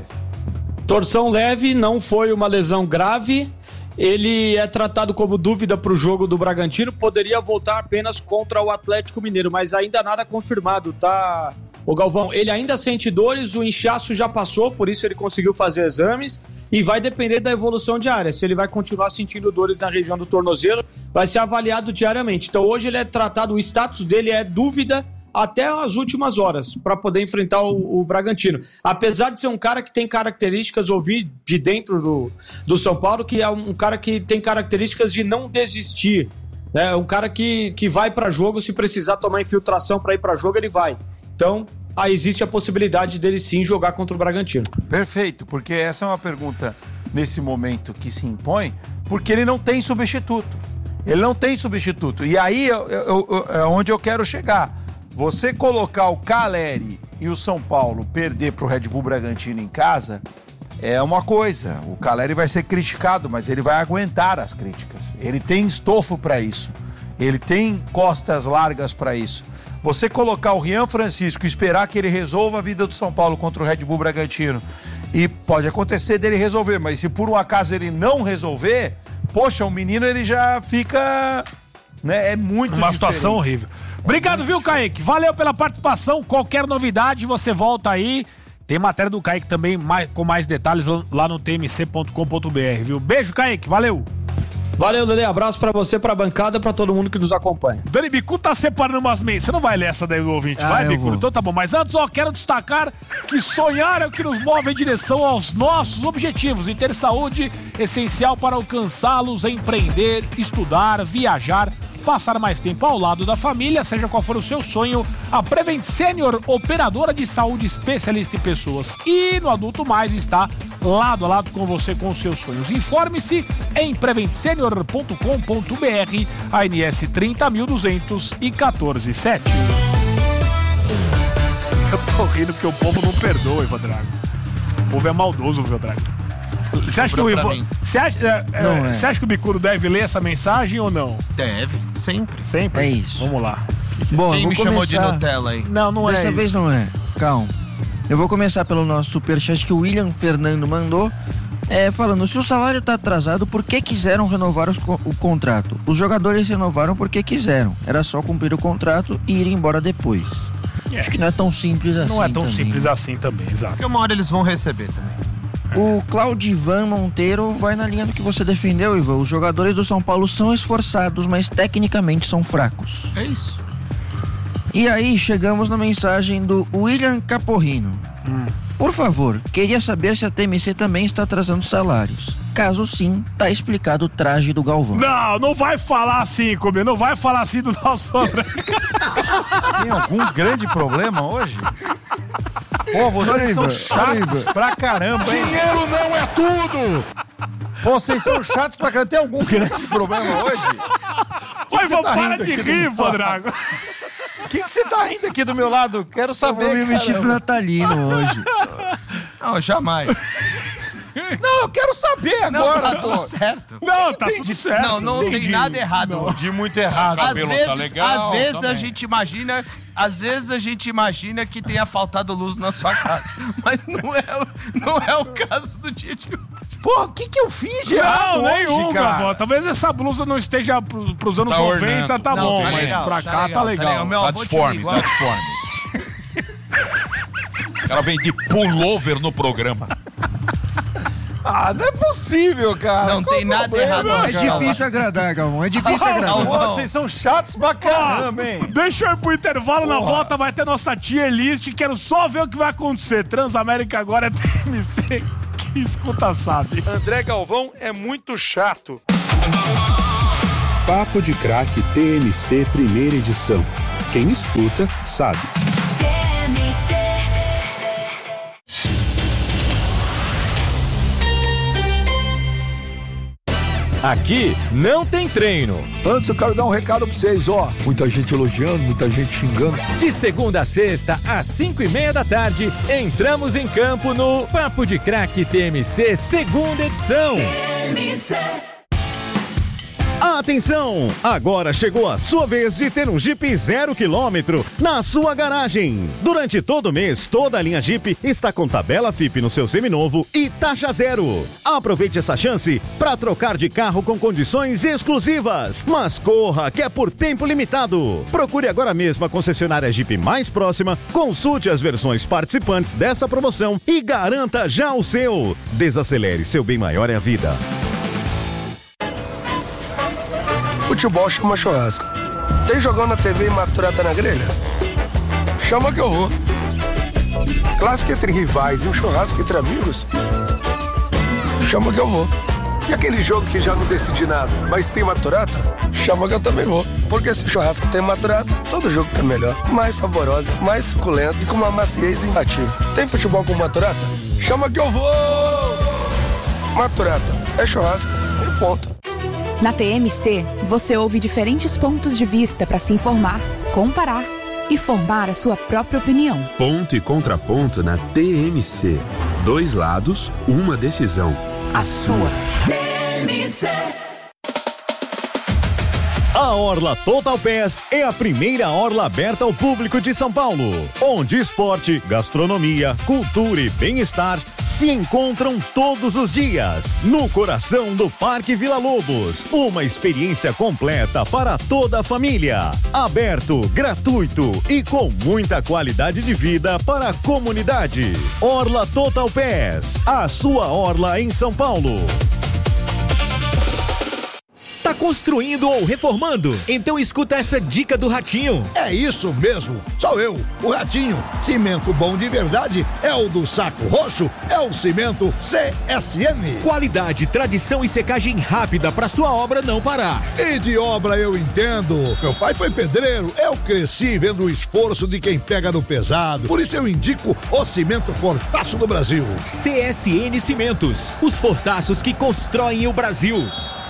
Torção leve, não foi uma lesão grave. Ele é tratado como dúvida para o jogo do Bragantino. Poderia voltar apenas contra o Atlético Mineiro, mas ainda nada confirmado, tá? O Galvão, ele ainda sente dores, o inchaço já passou, por isso ele conseguiu fazer exames e vai depender da evolução diária. Se ele vai continuar sentindo dores na região do tornozelo, vai ser avaliado diariamente. Então hoje ele é tratado, o status dele é dúvida até as últimas horas, para poder enfrentar o Bragantino. Apesar de ser um cara que tem características, ouvi de dentro do São Paulo, que é um cara que tem características de não desistir. É um cara que vai para jogo, se precisar tomar infiltração para ir para jogo, ele vai. Então, existe a possibilidade dele sim jogar contra o Bragantino. Perfeito, porque essa é uma pergunta nesse momento que se impõe, porque ele não tem substituto. Ele não tem substituto. E aí é onde eu quero chegar. Você colocar o Caleri e o São Paulo perder pro Red Bull Bragantino em casa é uma coisa. O Caleri vai ser criticado, mas ele vai aguentar as críticas. Ele tem estofo para isso. Ele tem costas largas para isso. Você colocar o Rian Francisco e esperar que ele resolva a vida do São Paulo contra o Red Bull Bragantino, e pode acontecer dele resolver, mas se por um acaso ele não resolver, poxa, o menino ele já fica, né, é muito uma diferente. Situação horrível. Obrigado, viu, Kaique? Valeu pela participação. Qualquer novidade, você volta aí. Tem matéria do Kaique também com mais detalhes lá no tmc.com.br, viu? Beijo, Kaique. Valeu. Valeu, Lelê. Abraço pra você, pra bancada, pra todo mundo que nos acompanha. Dani Bicudo tá separando umas meias. Você não vai ler essa daí do ouvinte, vai, Bicudo? Então tá bom. Mas antes, quero destacar que sonhar é o que nos move em direção aos nossos objetivos. E ter saúde essencial para alcançá-los, empreender, estudar, viajar, passar mais tempo ao lado da família, seja qual for o seu sonho. A Prevent Senior, operadora de saúde especialista em pessoas e no Adulto Mais, está lado a lado com você com os seus sonhos. Informe-se em preventsenior.com.br, ANS 30.214.7. Eu tô rindo porque o povo não perdoa, Ivan Drago. O povo é maldoso, Ivan Drago. Você acha que o Bicudo deve ler essa mensagem ou não? Deve, sempre. Sempre? É isso. Vamos lá. Bom, quem me chamou de Nutella aí? Não é Dessa isso. vez não é. Calma. Eu vou começar pelo nosso superchat que o William Fernando mandou. Falando, se o salário tá atrasado, por que quiseram renovar o contrato? Os jogadores renovaram porque quiseram. Era só cumprir o contrato e ir embora depois. Acho que não é tão simples assim. Não é tão também. simples assim também, exato. Porque uma hora eles vão receber também. O Claudivan Monteiro vai na linha do que você defendeu, Ivan. Os jogadores do São Paulo são esforçados, mas tecnicamente são fracos. É isso. E aí chegamos na mensagem do William Caporrino. Por favor, queria saber se a TMC também está atrasando salários. Caso sim, tá explicado o traje do Galvão. Não vai falar assim comigo, não vai falar assim do nosso... Tem algum grande problema hoje? Pô, vocês são chatos pra caramba, hein? Dinheiro não é tudo! Pô, vocês são chatos pra caramba. Tem algum grande problema hoje? Oi, vou para de rir, Drago. O que você tá rindo aqui do meu lado? Quero saber. Eu vou me vestido natalino hoje. Não, jamais. Não, eu quero saber agora. Não, tá tudo certo. Não, tá tudo certo. Não tem nada errado. Não entendi muito errado. Às vezes a gente imagina... Às vezes a gente imagina que tenha faltado luz na sua casa. Mas não é o caso do dia de hoje. Porra, o que eu fiz de errado nenhum, hoje, cara? Gavó. Talvez essa blusa não esteja pros anos 90, tá bom. Tá mas legal, pra cá tá legal. Meu avô tinha igual. O cara vem de pullover no programa. Ah, não é possível, cara. Não tem nada errado. É difícil agradar, Galvão. É difícil agradar. Vocês são chatos pra caramba, hein? Deixa eu ir pro intervalo. Na volta vai ter nossa tier list. Quero só ver o que vai acontecer. Transamérica agora é TMC. Quem escuta sabe. André Galvão é muito chato. Papo de Craque TMC primeira edição. Quem escuta sabe. Aqui não tem treino. Antes eu quero dar um recado pra vocês, ó. Muita gente elogiando, muita gente xingando. De segunda a sexta, às 5:30 da tarde, entramos em campo no Papo de Craque TMC, segunda edição. TMC. Atenção! Agora chegou a sua vez de ter um Jeep 0 km na sua garagem. Durante todo o mês, toda a linha Jeep está com tabela FIP no seu seminovo e taxa zero. Aproveite essa chance para trocar de carro com condições exclusivas. Mas corra, que é por tempo limitado. Procure agora mesmo a concessionária Jeep mais próxima, consulte as versões participantes dessa promoção e garanta já o seu. Desacelere, seu bem maior é a vida. Futebol chama churrasco. Tem jogão na TV e maturata na grelha? Chama que eu vou. Clássico entre rivais e um churrasco entre amigos? Chama que eu vou. E aquele jogo que já não decidi nada, mas tem maturata? Chama que eu também vou. Porque se churrasco tem maturata, todo jogo fica melhor. Mais saboroso, mais suculento e com uma maciez imbatível. Tem futebol com maturata? Chama que eu vou! Maturata é churrasco e ponto. Na TMC, você ouve diferentes pontos de vista para se informar, comparar e formar a sua própria opinião. Ponto e contraponto na TMC. 2 lados, uma decisão. A sua. TMC. A Orla Total Pass é a primeira orla aberta ao público de São Paulo, onde esporte, gastronomia, cultura e bem-estar se encontram todos os dias, no coração do Parque Vila Lobos. Uma experiência completa para toda a família. Aberto, gratuito e com muita qualidade de vida para a comunidade. Orla Total Pass, a sua orla em São Paulo. Tá construindo ou reformando? Então escuta essa dica do Ratinho. É isso mesmo, sou eu, o Ratinho. Cimento bom de verdade é o do Saco Roxo, é o cimento CSM. Qualidade, tradição e secagem rápida para sua obra não parar. E de obra eu entendo. Meu pai foi pedreiro, eu cresci vendo o esforço de quem pega no pesado. Por isso eu indico o cimento Fortaço do Brasil. CSN Cimentos, os fortaços que constroem o Brasil.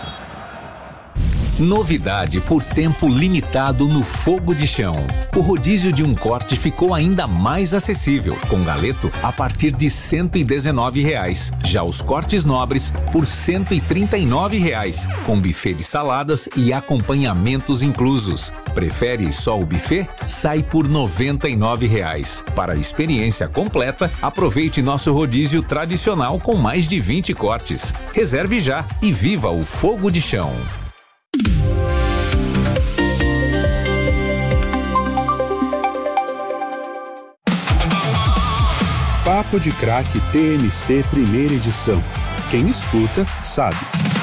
Novidade por tempo limitado no Fogo de Chão. O rodízio de um corte ficou ainda mais acessível, com galeto a partir de R$ 119. Já os cortes nobres por R$ 139, com buffet de saladas e acompanhamentos inclusos. Prefere só o buffet? Sai por R$ 99. Para a experiência completa, aproveite nosso rodízio tradicional com mais de 20 cortes. Reserve já e viva o Fogo de Chão. Papo de Craque TMC primeira edição. Quem escuta sabe.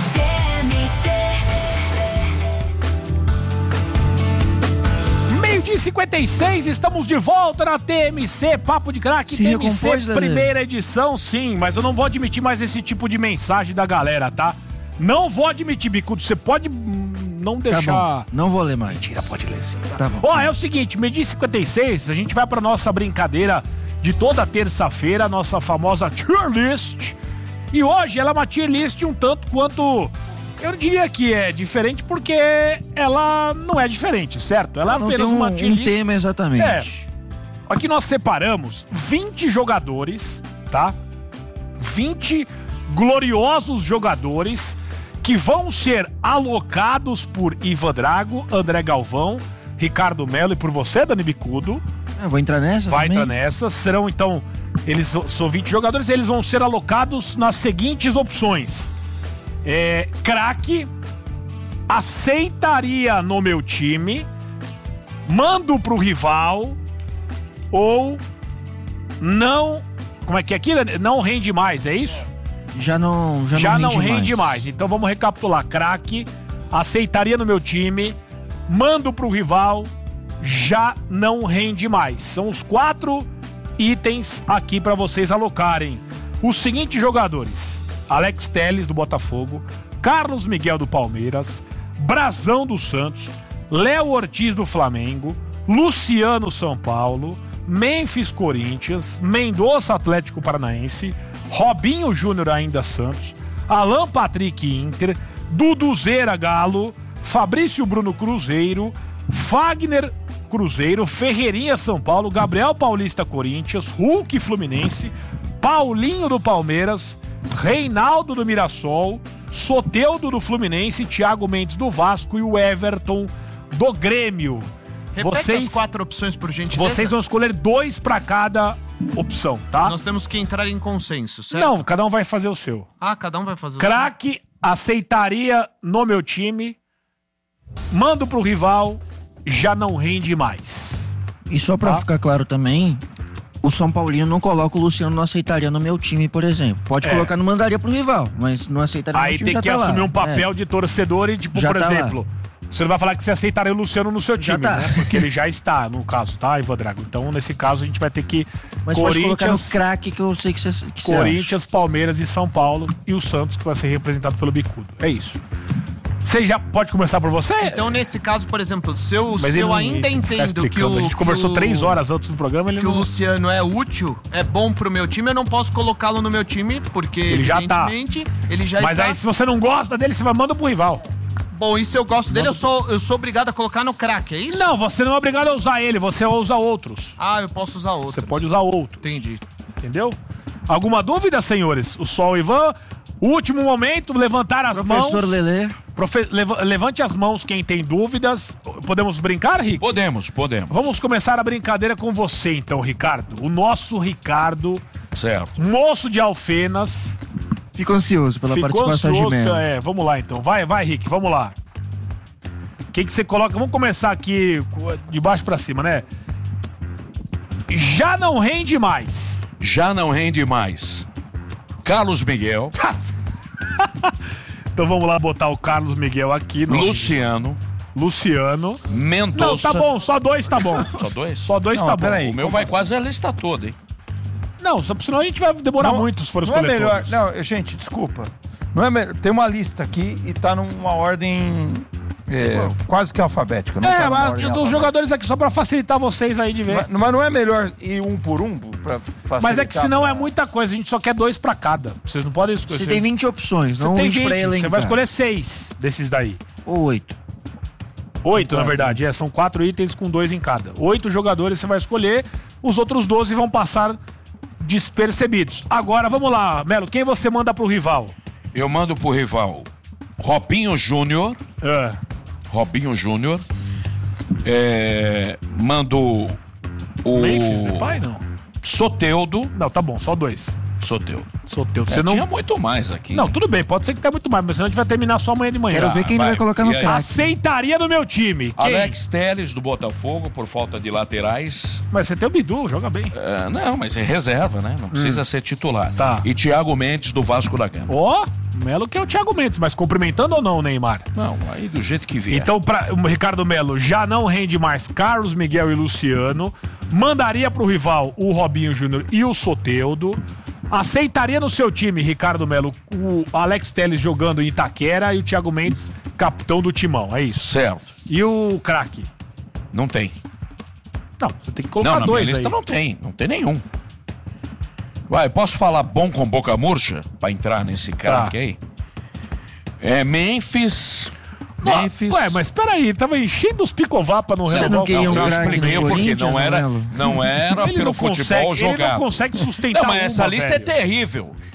Meio-dia 56, estamos de volta na TMC, Papo de Craque TMC primeira edição, sim, mas eu não vou admitir mais esse tipo de mensagem da galera, tá? Não vou admitir, Bicudo, você pode não deixar... Tá bom, não vou ler mais. Mentira, pode ler sim. Tá bom. Ó, é o seguinte, meio-dia 56, a gente vai pra nossa brincadeira de toda terça-feira, a nossa famosa tier list. E hoje ela é uma tier list um tanto quanto... Eu diria que é diferente porque ela não é diferente, certo? Ela é apenas uma tier list. Um tema exatamente. É. Aqui nós separamos 20 jogadores, tá? 20 gloriosos jogadores que vão ser alocados por Ivan Drago, André Galvão, Ricardo Melo e por você, Dani Bicudo. Eu vou entrar nessa. Vai entrar nessa. Serão, então, eles são 20 jogadores, eles vão ser alocados nas seguintes opções. Craque, aceitaria no meu time, mando pro rival ou não... Como é que é aqui? Não rende mais, é isso? Já não rende mais. Então vamos recapitular. Craque, aceitaria no meu time, mando pro rival, já não rende mais. São os 4 itens aqui para vocês alocarem. Os seguintes jogadores: Alex Telles, do Botafogo, Carlos Miguel, do Palmeiras, Brazão, do Santos, Léo Ortiz, do Flamengo, Luciano, São Paulo, Memphis, Corinthians, Mendonça, Atlético Paranaense, Robinho Júnior, ainda Santos, Alan Patrick, Inter, Duduzeira, Galo, Fabrício Bruno, Cruzeiro, Fagner, Cruzeiro, Ferreirinha, São Paulo, Gabriel Paulista, Corinthians, Hulk, Fluminense, Paulinho, do Palmeiras, Reinaldo, do Mirassol, Soteldo, do Fluminense, Thiago Mendes, do Vasco e o Everton, do Grêmio. Repete as 4 opções, por gentileza. Vocês vão escolher 2 para cada opção, tá? Nós temos que entrar em consenso, certo? Não, cada um vai fazer o seu. Cada um vai fazer o seu. Craque, aceitaria no meu time, mando pro rival, já não rende mais. E só pra ficar claro também, o São Paulino não coloca o Luciano, não aceitaria no meu time, por exemplo. Pode colocar, não mandaria pro rival, mas não aceitaria no meu time, aí tem que assumir um papel de torcedor e, tipo, por exemplo... Você não vai falar que você aceitaria o Luciano no seu time, né? Porque ele já está, no caso, tá, Ivan Drago? Então, nesse caso, a gente vai ter que... Mas pode colocar no craque que eu sei que você Corinthians, Palmeiras e São Paulo. E o Santos, que vai ser representado pelo Bicudo. É isso. Você já pode começar por você? Então, nesse caso, por exemplo, se eu ainda entendo que o... A gente conversou 3 horas antes do programa, o Luciano é útil, é bom pro meu time, eu não posso colocá-lo no meu time, porque, ele já está. Ele já Mas está... aí, se você não gosta dele, você vai mandar pro rival. Bom, e se eu gosto dele, eu sou obrigado a colocar no craque, é isso? Não, você não é obrigado a usar ele, você usa outros. Eu posso usar outros. Você pode usar outro. Entendi. Entendeu? Alguma dúvida, senhores? O Sol Ivan, último momento, levantar as mãos. Professor Lelê. Levante as mãos quem tem dúvidas. Podemos brincar, Rick? Podemos. Vamos começar a brincadeira com você, então, Ricardo. O nosso Ricardo. Certo. Moço de Alfenas. Fico ansioso pela participação de Melo. Vamos lá, então. Vai, Rick, vamos lá. O que você coloca? Vamos começar aqui de baixo pra cima, né? Já não rende mais. Carlos Miguel. Então vamos lá botar o Carlos Miguel aqui. Luciano. Não, Mendonça. tá bom, só 2 tá bom. Só 2? Só 2 tá bom. O meu vai quase a lista toda, hein? Não, senão a gente vai demorar muito se for escolher não é melhor, todos. Não, gente, desculpa. Não é melhor. Tem uma lista aqui e tá numa ordem quase que alfabética. Não tá mas os jogadores aqui só pra facilitar vocês aí de ver. Mas não é melhor ir um por um pra facilitar? Mas é que senão é muita coisa, a gente só quer 2 pra cada. Vocês não podem escolher. Você tem 20 opções, não 20 pra elencar. Você vai escolher 6 desses daí. Ou 8. 8, na verdade, são 4 itens com 2 em cada. 8 jogadores você vai escolher, os outros 12 vão passar despercebidos. Agora, vamos lá, Melo, quem você manda pro rival? Eu mando pro rival Robinho Júnior. Mando o... Memphis, Depay, não? Soteldo. Não, tá bom, só 2. Soteldo. Você não... Tinha muito mais aqui. Não, tudo bem, pode ser que tenha muito mais, mas senão a gente vai terminar só amanhã de manhã. Quero ver quem vai colocar no craque. Aceitaria no meu time. Quem? Alex Telles, do Botafogo, por falta de laterais. Mas você tem o Bidu, joga bem. Não, mas é reserva, né? Não precisa ser titular. Tá. E Thiago Mendes, do Vasco da Gama. Melo que é o Thiago Mendes, mas cumprimentando ou não o Neymar? Não, aí do jeito que vier. Então, o Ricardo Melo já não rende mais Carlos Miguel e Luciano. Mandaria pro rival o Robinho Júnior e o Soteldo. Aceitaria no seu time, Ricardo Melo, o Alex Telles jogando em Itaquera e o Thiago Mendes, capitão do Timão, é isso? Certo. E o craque? Não tem. Não, você tem que colocar 2 aí. Na minha lista não tem nenhum. Posso falar bom com boca murcha? Pra entrar nesse craque aí? Memphis... mas peraí, tava enchendo os picová pra não renovar. Eu expliquei porque não era pelo futebol jogado. Ele não consegue sustentar mas essa lista é terrível.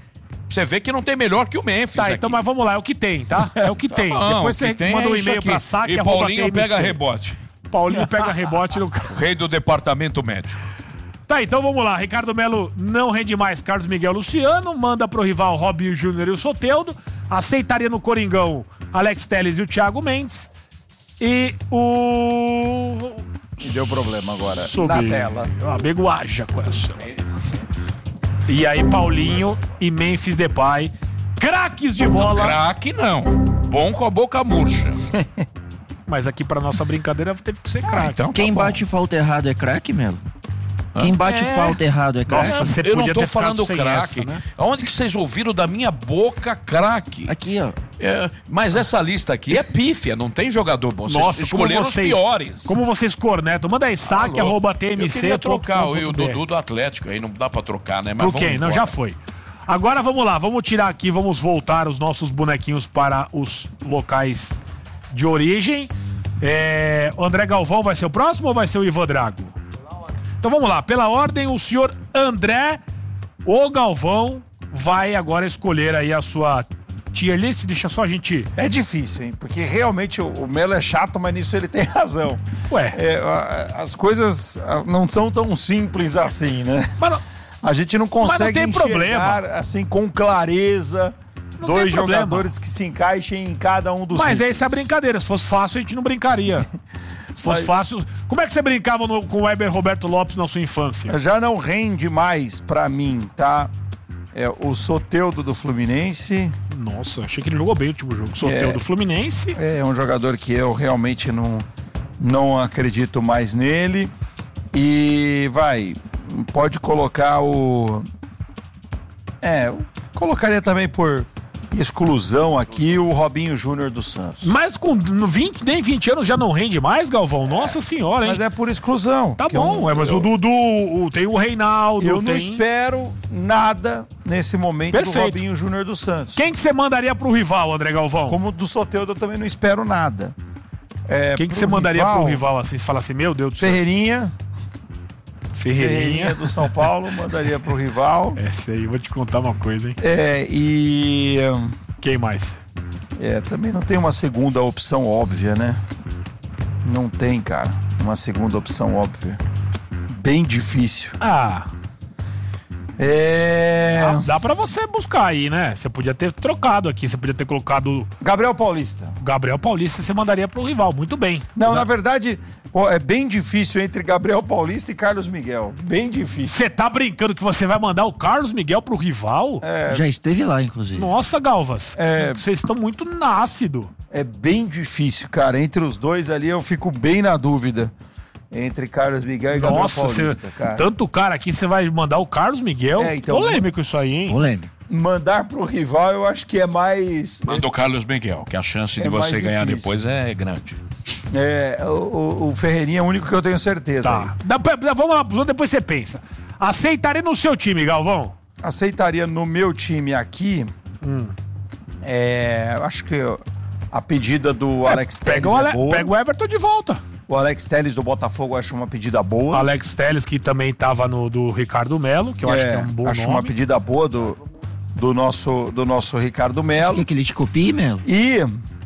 Você vê que não tem melhor que o Memphis. Tá, aqui. então, mas vamos lá, é o que tem, tá? É o que tem. Tá bom, Depois você manda um e-mail pra saque. E Paulinho pega rebote. Paulinho pega rebote no... Rei do departamento médico. Tá, então vamos lá. Ricardo Melo não rende mais. Carlos Miguel Luciano, manda pro rival Robinho Júnior e o Soteldo. Aceitaria no Coringão Alex Telles e o Thiago Mendes. E o... E deu problema agora. Na tela. A Beguaja, coração. E aí, Paulinho e Memphis Depay. Craques de bola. Craque não. Bom com a boca murcha. Mas aqui pra nossa brincadeira teve que ser craque. Então, quem bate falta errado é craque, Melo? Quem bate falta errado é craque? Nossa, você eu não tô falando craque. Né? Onde que vocês ouviram da minha boca craque? Aqui, ó. Mas essa lista aqui é pífia, não tem jogador bom. Vocês escolheram os piores. Como vocês cornetam? Manda aí, saque, @TMC. Eu queria trocar o Dudu do Atlético, aí não dá pra trocar, né? Mas por quê? Não, já foi. Agora vamos lá, vamos tirar aqui, vamos voltar os nossos bonequinhos para os locais de origem. O André Galvão vai ser o próximo ou vai ser o Ivan Drago? Então vamos lá, pela ordem, o senhor André ou Galvão vai agora escolher aí a sua tier list. Deixa só a gente... É difícil, hein? Porque realmente o Melo é chato, mas nisso ele tem razão. Ué. As coisas não são tão simples assim, né? Mas não, a gente não consegue enxergar problema. Assim com clareza não dois jogadores que se encaixem em cada um dos Mas essa é a brincadeira. Se fosse fácil, a gente não brincaria. Se fosse fácil... Como é que você brincava com o Weber Roberto Lopes na sua infância? Já não rende mais pra mim, tá? O Soteldo do Fluminense. Nossa, achei que ele jogou bem o último jogo. Soteldo do Fluminense. É um jogador que eu realmente não acredito mais nele. E pode colocar colocaria também por exclusão aqui o Robinho Júnior do Santos. Mas com 20 anos já não rende mais, Galvão? Nossa senhora, hein? Mas é por exclusão. Tá bom, mas o Dudu, tem o Reinaldo. Eu não espero nada nesse momento do Robinho Júnior do Santos. Quem que você mandaria pro rival, André Galvão? Como do Soteldo eu também não espero nada. Quem que você mandaria pro rival assim? Você fala assim, meu Deus do céu. Ferreirinha do São Paulo, mandaria pro rival. Essa aí, vou te contar uma coisa, hein? E... Quem mais? Também não tem uma segunda opção óbvia, né? Não tem, cara. Uma segunda opção óbvia. Bem difícil. Dá pra você buscar aí, né? Você podia ter trocado aqui, você podia ter colocado... Gabriel Paulista. Gabriel Paulista você mandaria pro rival, muito bem. Não, na verdade, é bem difícil entre Gabriel Paulista e Carlos Miguel. Bem difícil. Você tá brincando que você vai mandar o Carlos Miguel pro rival? Já esteve lá, inclusive. Nossa, Galvas, vocês estão muito nácido. É bem difícil, cara. Entre os dois ali eu fico bem na dúvida. Entre Carlos Miguel e Gabriel Paulista, cara. Tanto cara aqui, você vai mandar o Carlos Miguel? Então, polêmico isso aí, hein? Polêmico. Mandar pro rival eu acho que é mais... Manda o Carlos Miguel, que a chance de você ganhar depois é grande. O Ferreirinha é o único que eu tenho certeza. Tá. Vamos lá, depois você pensa. Aceitaria no seu time, Galvão? Aceitaria no meu time aqui. Acho que a pedida do Alex Telles é boa. Pega o Everton de volta. O Alex Telles do Botafogo eu acho uma pedida boa. Alex Telles, que também estava do Ricardo Melo, que eu acho que é um bom nome. Acho uma pedida boa do nosso Ricardo Melo. Você quer que ele te copie, Melo? E...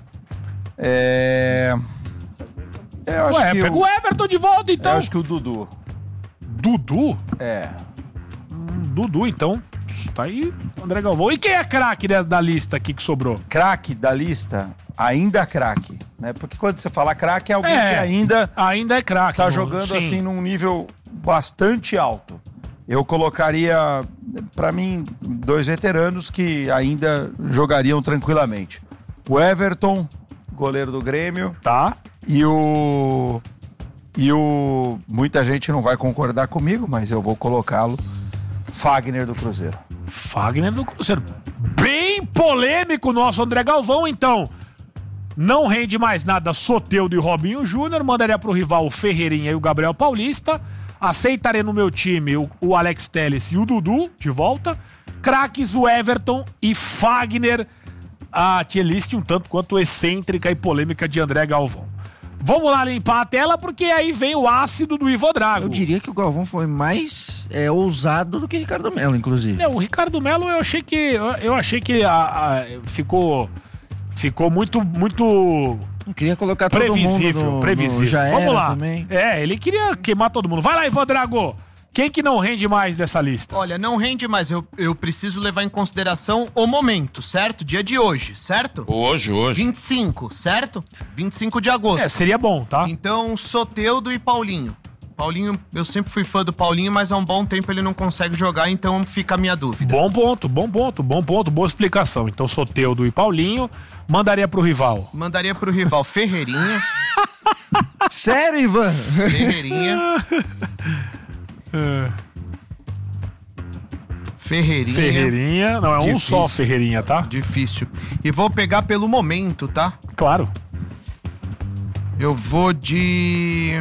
eu acho que pega o Everton de volta, então. Eu acho que o Dudu. Dudu? Dudu, então. Tá aí, André Galvão. E quem é craque da lista aqui que sobrou? Craque da lista? Ainda craque, né? Porque quando você fala craque é alguém que ainda é craque. Tá jogando assim num nível bastante alto. Eu colocaria, pra mim, 2 veteranos que ainda jogariam tranquilamente. O Everton, goleiro do Grêmio. Tá. E o muita gente não vai concordar comigo, mas eu vou colocá-lo. Fagner do Cruzeiro. Fagner do Cruzeiro. Bem polêmico o nosso André Galvão, então. Não rende mais nada Soteldo e Robinho Júnior. Mandaria pro rival o Ferreirinha e o Gabriel Paulista. Aceitaria no meu time o Alex Telles e o Dudu de volta. Craques, o Everton e Fagner. A tier list um tanto quanto excêntrica e polêmica de André Galvão. Vamos lá limpar a tela, porque aí vem o ácido do Ivo Drago. Eu diria que o Galvão foi mais ousado do que o Ricardo Melo, inclusive. Não, o Ricardo Melo eu achei que ficou muito não queria colocar todo mundo previsível. Já Vamos era lá. Também. Ele queria queimar todo mundo. Vai lá, Ivo Drago. Quem que não rende mais dessa lista? Olha, não rende mais. Eu preciso levar em consideração o momento, certo? Dia de hoje, certo? Hoje. 25, certo? 25 de agosto. Seria bom, tá? Então, Soteldo e Paulinho. Paulinho, eu sempre fui fã do Paulinho, mas há um bom tempo ele não consegue jogar, então fica a minha dúvida. Bom ponto, boa explicação. Então, Soteldo e Paulinho, mandaria pro rival. Mandaria pro rival Ferreirinha. Sério, Ivan? Ferreirinha. Ferreirinha, não, é difícil. Um só Ferreirinha, tá? Difícil. E vou pegar pelo momento, tá? Claro. Eu vou de...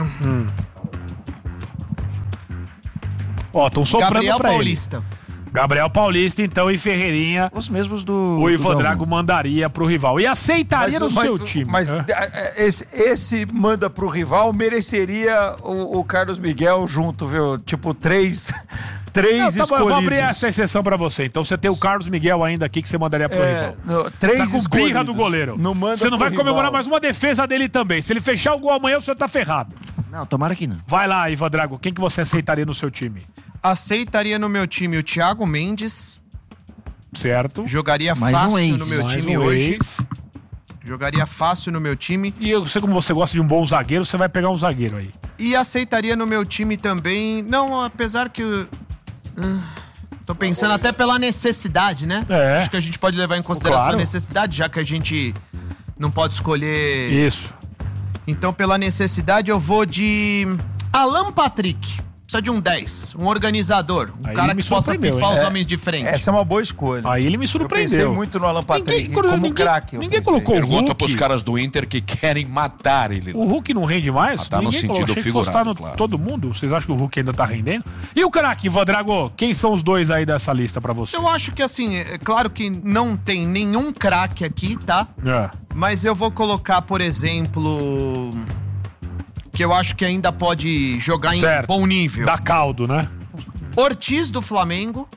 Ó, estão soprando Gabriel pra Paulista. Ele. Gabriel Paulista, então, e Ferreirinha. Os mesmos do... O Ivo Drago mandaria pro rival. E aceitaria no seu time. Mas esse manda pro rival mereceria o Carlos Miguel junto, viu? Tipo, três escolhidos. Eu vou abrir essa exceção pra você. Então você tem o Carlos Miguel ainda aqui que você mandaria pro rival. Três escolhidos. Birra do goleiro. Você não vai comemorar mais uma defesa dele também. Se ele fechar o gol amanhã, você tá ferrado. Não, tomara que não. Vai lá, Ivo Drago. Quem que você aceitaria no seu time? Aceitaria no meu time o Thiago Mendes. Certo. Jogaria fácil no meu time hoje. Jogaria fácil no meu time. E eu sei como você gosta de um bom zagueiro, você vai pegar um zagueiro aí. E aceitaria no meu time também... Não, apesar que... Tô pensando até pela necessidade, né? Acho que a gente pode levar em consideração a necessidade, já que a gente não pode escolher... Isso. Então, pela necessidade, eu vou de Alan Patrick. Precisa de um 10, um organizador, um cara que possa pifar os homens de frente. Essa é uma boa escolha. Aí ele me surpreendeu. Eu pensei muito no Alan Patrick como craque. Ninguém colocou o Hulk. Pergunta pros caras do Inter que querem matar ele. O Hulk não rende mais? Tá no sentido figurado, claro. Todo mundo? Vocês acham que o Hulk ainda tá rendendo? E o craque, Ivo Drago? Quem são os dois aí dessa lista pra você? Eu acho que assim, é claro que não tem nenhum craque aqui, tá? Mas eu vou colocar, por exemplo... que eu acho que ainda pode jogar em bom nível. Dá caldo, né? Ortiz do Flamengo.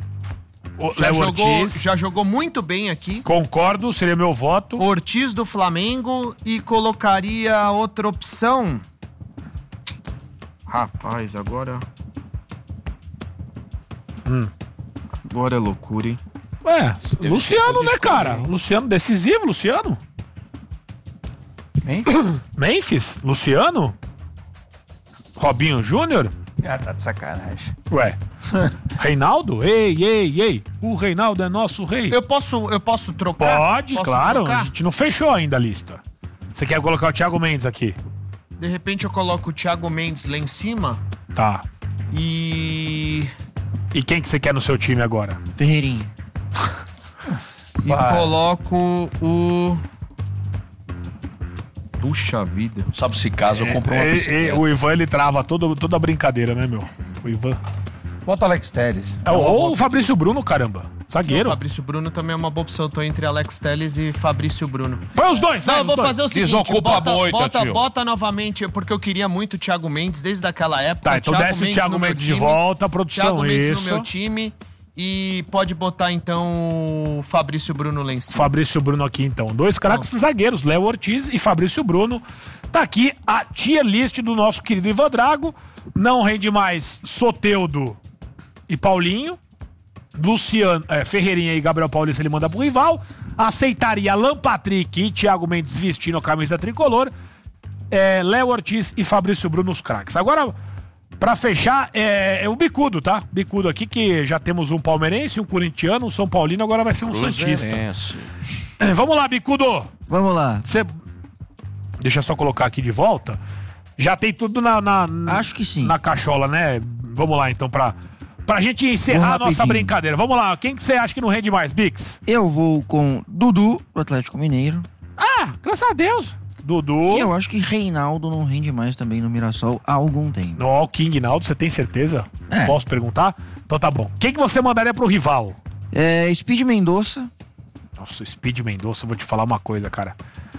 Já jogou muito bem aqui. Concordo, seria meu voto. Ortiz do Flamengo e colocaria outra opção. Rapaz, agora... Agora é loucura, hein? Luciano, né, cara? Luciano, decisivo, Luciano. Memphis? Luciano? Robinho Júnior? Tá de sacanagem. Ué. Reinaldo? Ei. O Reinaldo é nosso rei. Eu posso trocar? Pode, claro. Trocar? A gente não fechou ainda a lista. Você quer colocar o Thiago Mendes aqui? De repente eu coloco o Thiago Mendes lá em cima. Tá. E quem que você quer no seu time agora? Ferreirinha. E coloco o... Puxa vida. Sabe se caso eu compro uma bicicleta. O Ivan, ele trava toda a brincadeira, né, meu? O Ivan... Bota Alex Telles. Ou o Fabrício Bruno, caramba. Zagueiro. O Fabrício Bruno também é uma boa opção. Eu tô entre Alex Telles e Fabrício Bruno. Põe os dois. Não, eu vou fazer o seguinte. Desocupa bota novamente, porque eu queria muito o Thiago Mendes desde aquela época. Tá, então desce o Thiago Mendes de volta, produção. Thiago Mendes no meu time. E pode botar, então, o Fabrício Bruno lá em cima. Fabrício Bruno aqui, então. Dois craques zagueiros, Léo Ortiz e Fabrício Bruno. Tá aqui a tier list do nosso querido Ivo Drago. Não rende mais Soteldo e Paulinho. Luciano, Ferreirinha e Gabriel Paulista ele manda pro rival. Aceitaria Alan Patrick e Thiago Mendes vestindo a camisa tricolor. Léo Ortiz e Fabrício Bruno os craques. Agora... Pra fechar, é o Bicudo, tá? Bicudo aqui, que já temos um palmeirense, um corintiano, um São Paulino, agora vai ser um santista. Vamos lá, Bicudo. Vamos lá. Deixa eu só colocar aqui de volta. Já tem tudo Acho que sim. Na cachola, né? Vamos lá, então, pra gente encerrar a nossa brincadeira. Vamos lá, quem que você acha que não rende mais, Bix? Eu vou com Dudu, do Atlético Mineiro. Graças a Deus. Dudu. E eu acho que Reinaldo não rende mais também no Mirassol há algum tempo. Ó, King Naldo, você tem certeza? Posso perguntar? Então tá bom. Quem que você mandaria pro rival? Speed Mendonça. Nossa, Speed Mendonça, vou te falar uma coisa, cara.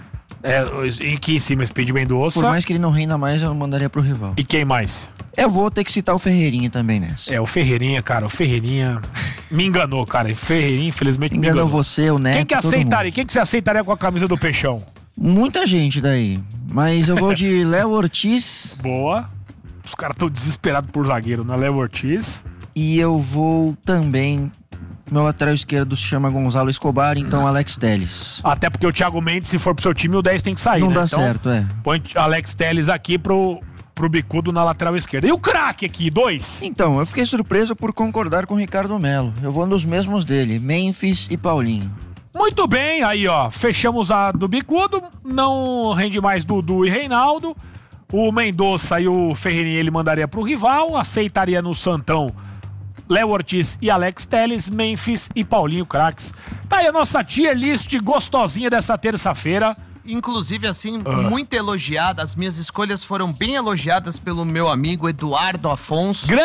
Em que em cima, Speed Mendonça. Por mais que ele não renda mais, eu mandaria pro rival. E quem mais? Eu vou ter que citar o Ferreirinha também nessa. O Ferreirinha, cara. O Ferreirinha me enganou, cara. O Ferreirinha, infelizmente, me enganou. Você, o Neto, Quem que você aceitaria com a camisa do Peixão? Muita gente daí. Mas eu vou de Léo Ortiz. Boa. Os caras estão desesperados por zagueiro, né? Léo Ortiz. E eu vou também... Meu lateral esquerdo se chama Gonzalo Escobar, então Alex Telles. Até porque o Thiago Mendes, se for pro seu time, o 10 tem que sair, Não né? dá então, certo, põe Alex Telles aqui pro bicudo na lateral esquerda. E o craque aqui, 2? Então, eu fiquei surpreso por concordar com o Ricardo Melo. Eu vou nos mesmos dele, Memphis e Paulinho. Muito bem, aí ó, fechamos a do bicudo, não rende mais Dudu e Reinaldo. O Mendonça e o Ferreirinha ele mandaria pro rival, aceitaria no Santão Léo Ortiz e Alex Telles, Memphis e Paulinho craques. Tá aí a nossa tier list gostosinha dessa terça-feira. Inclusive, assim, muito elogiada. As minhas escolhas foram bem elogiadas pelo meu amigo Eduardo Afonso.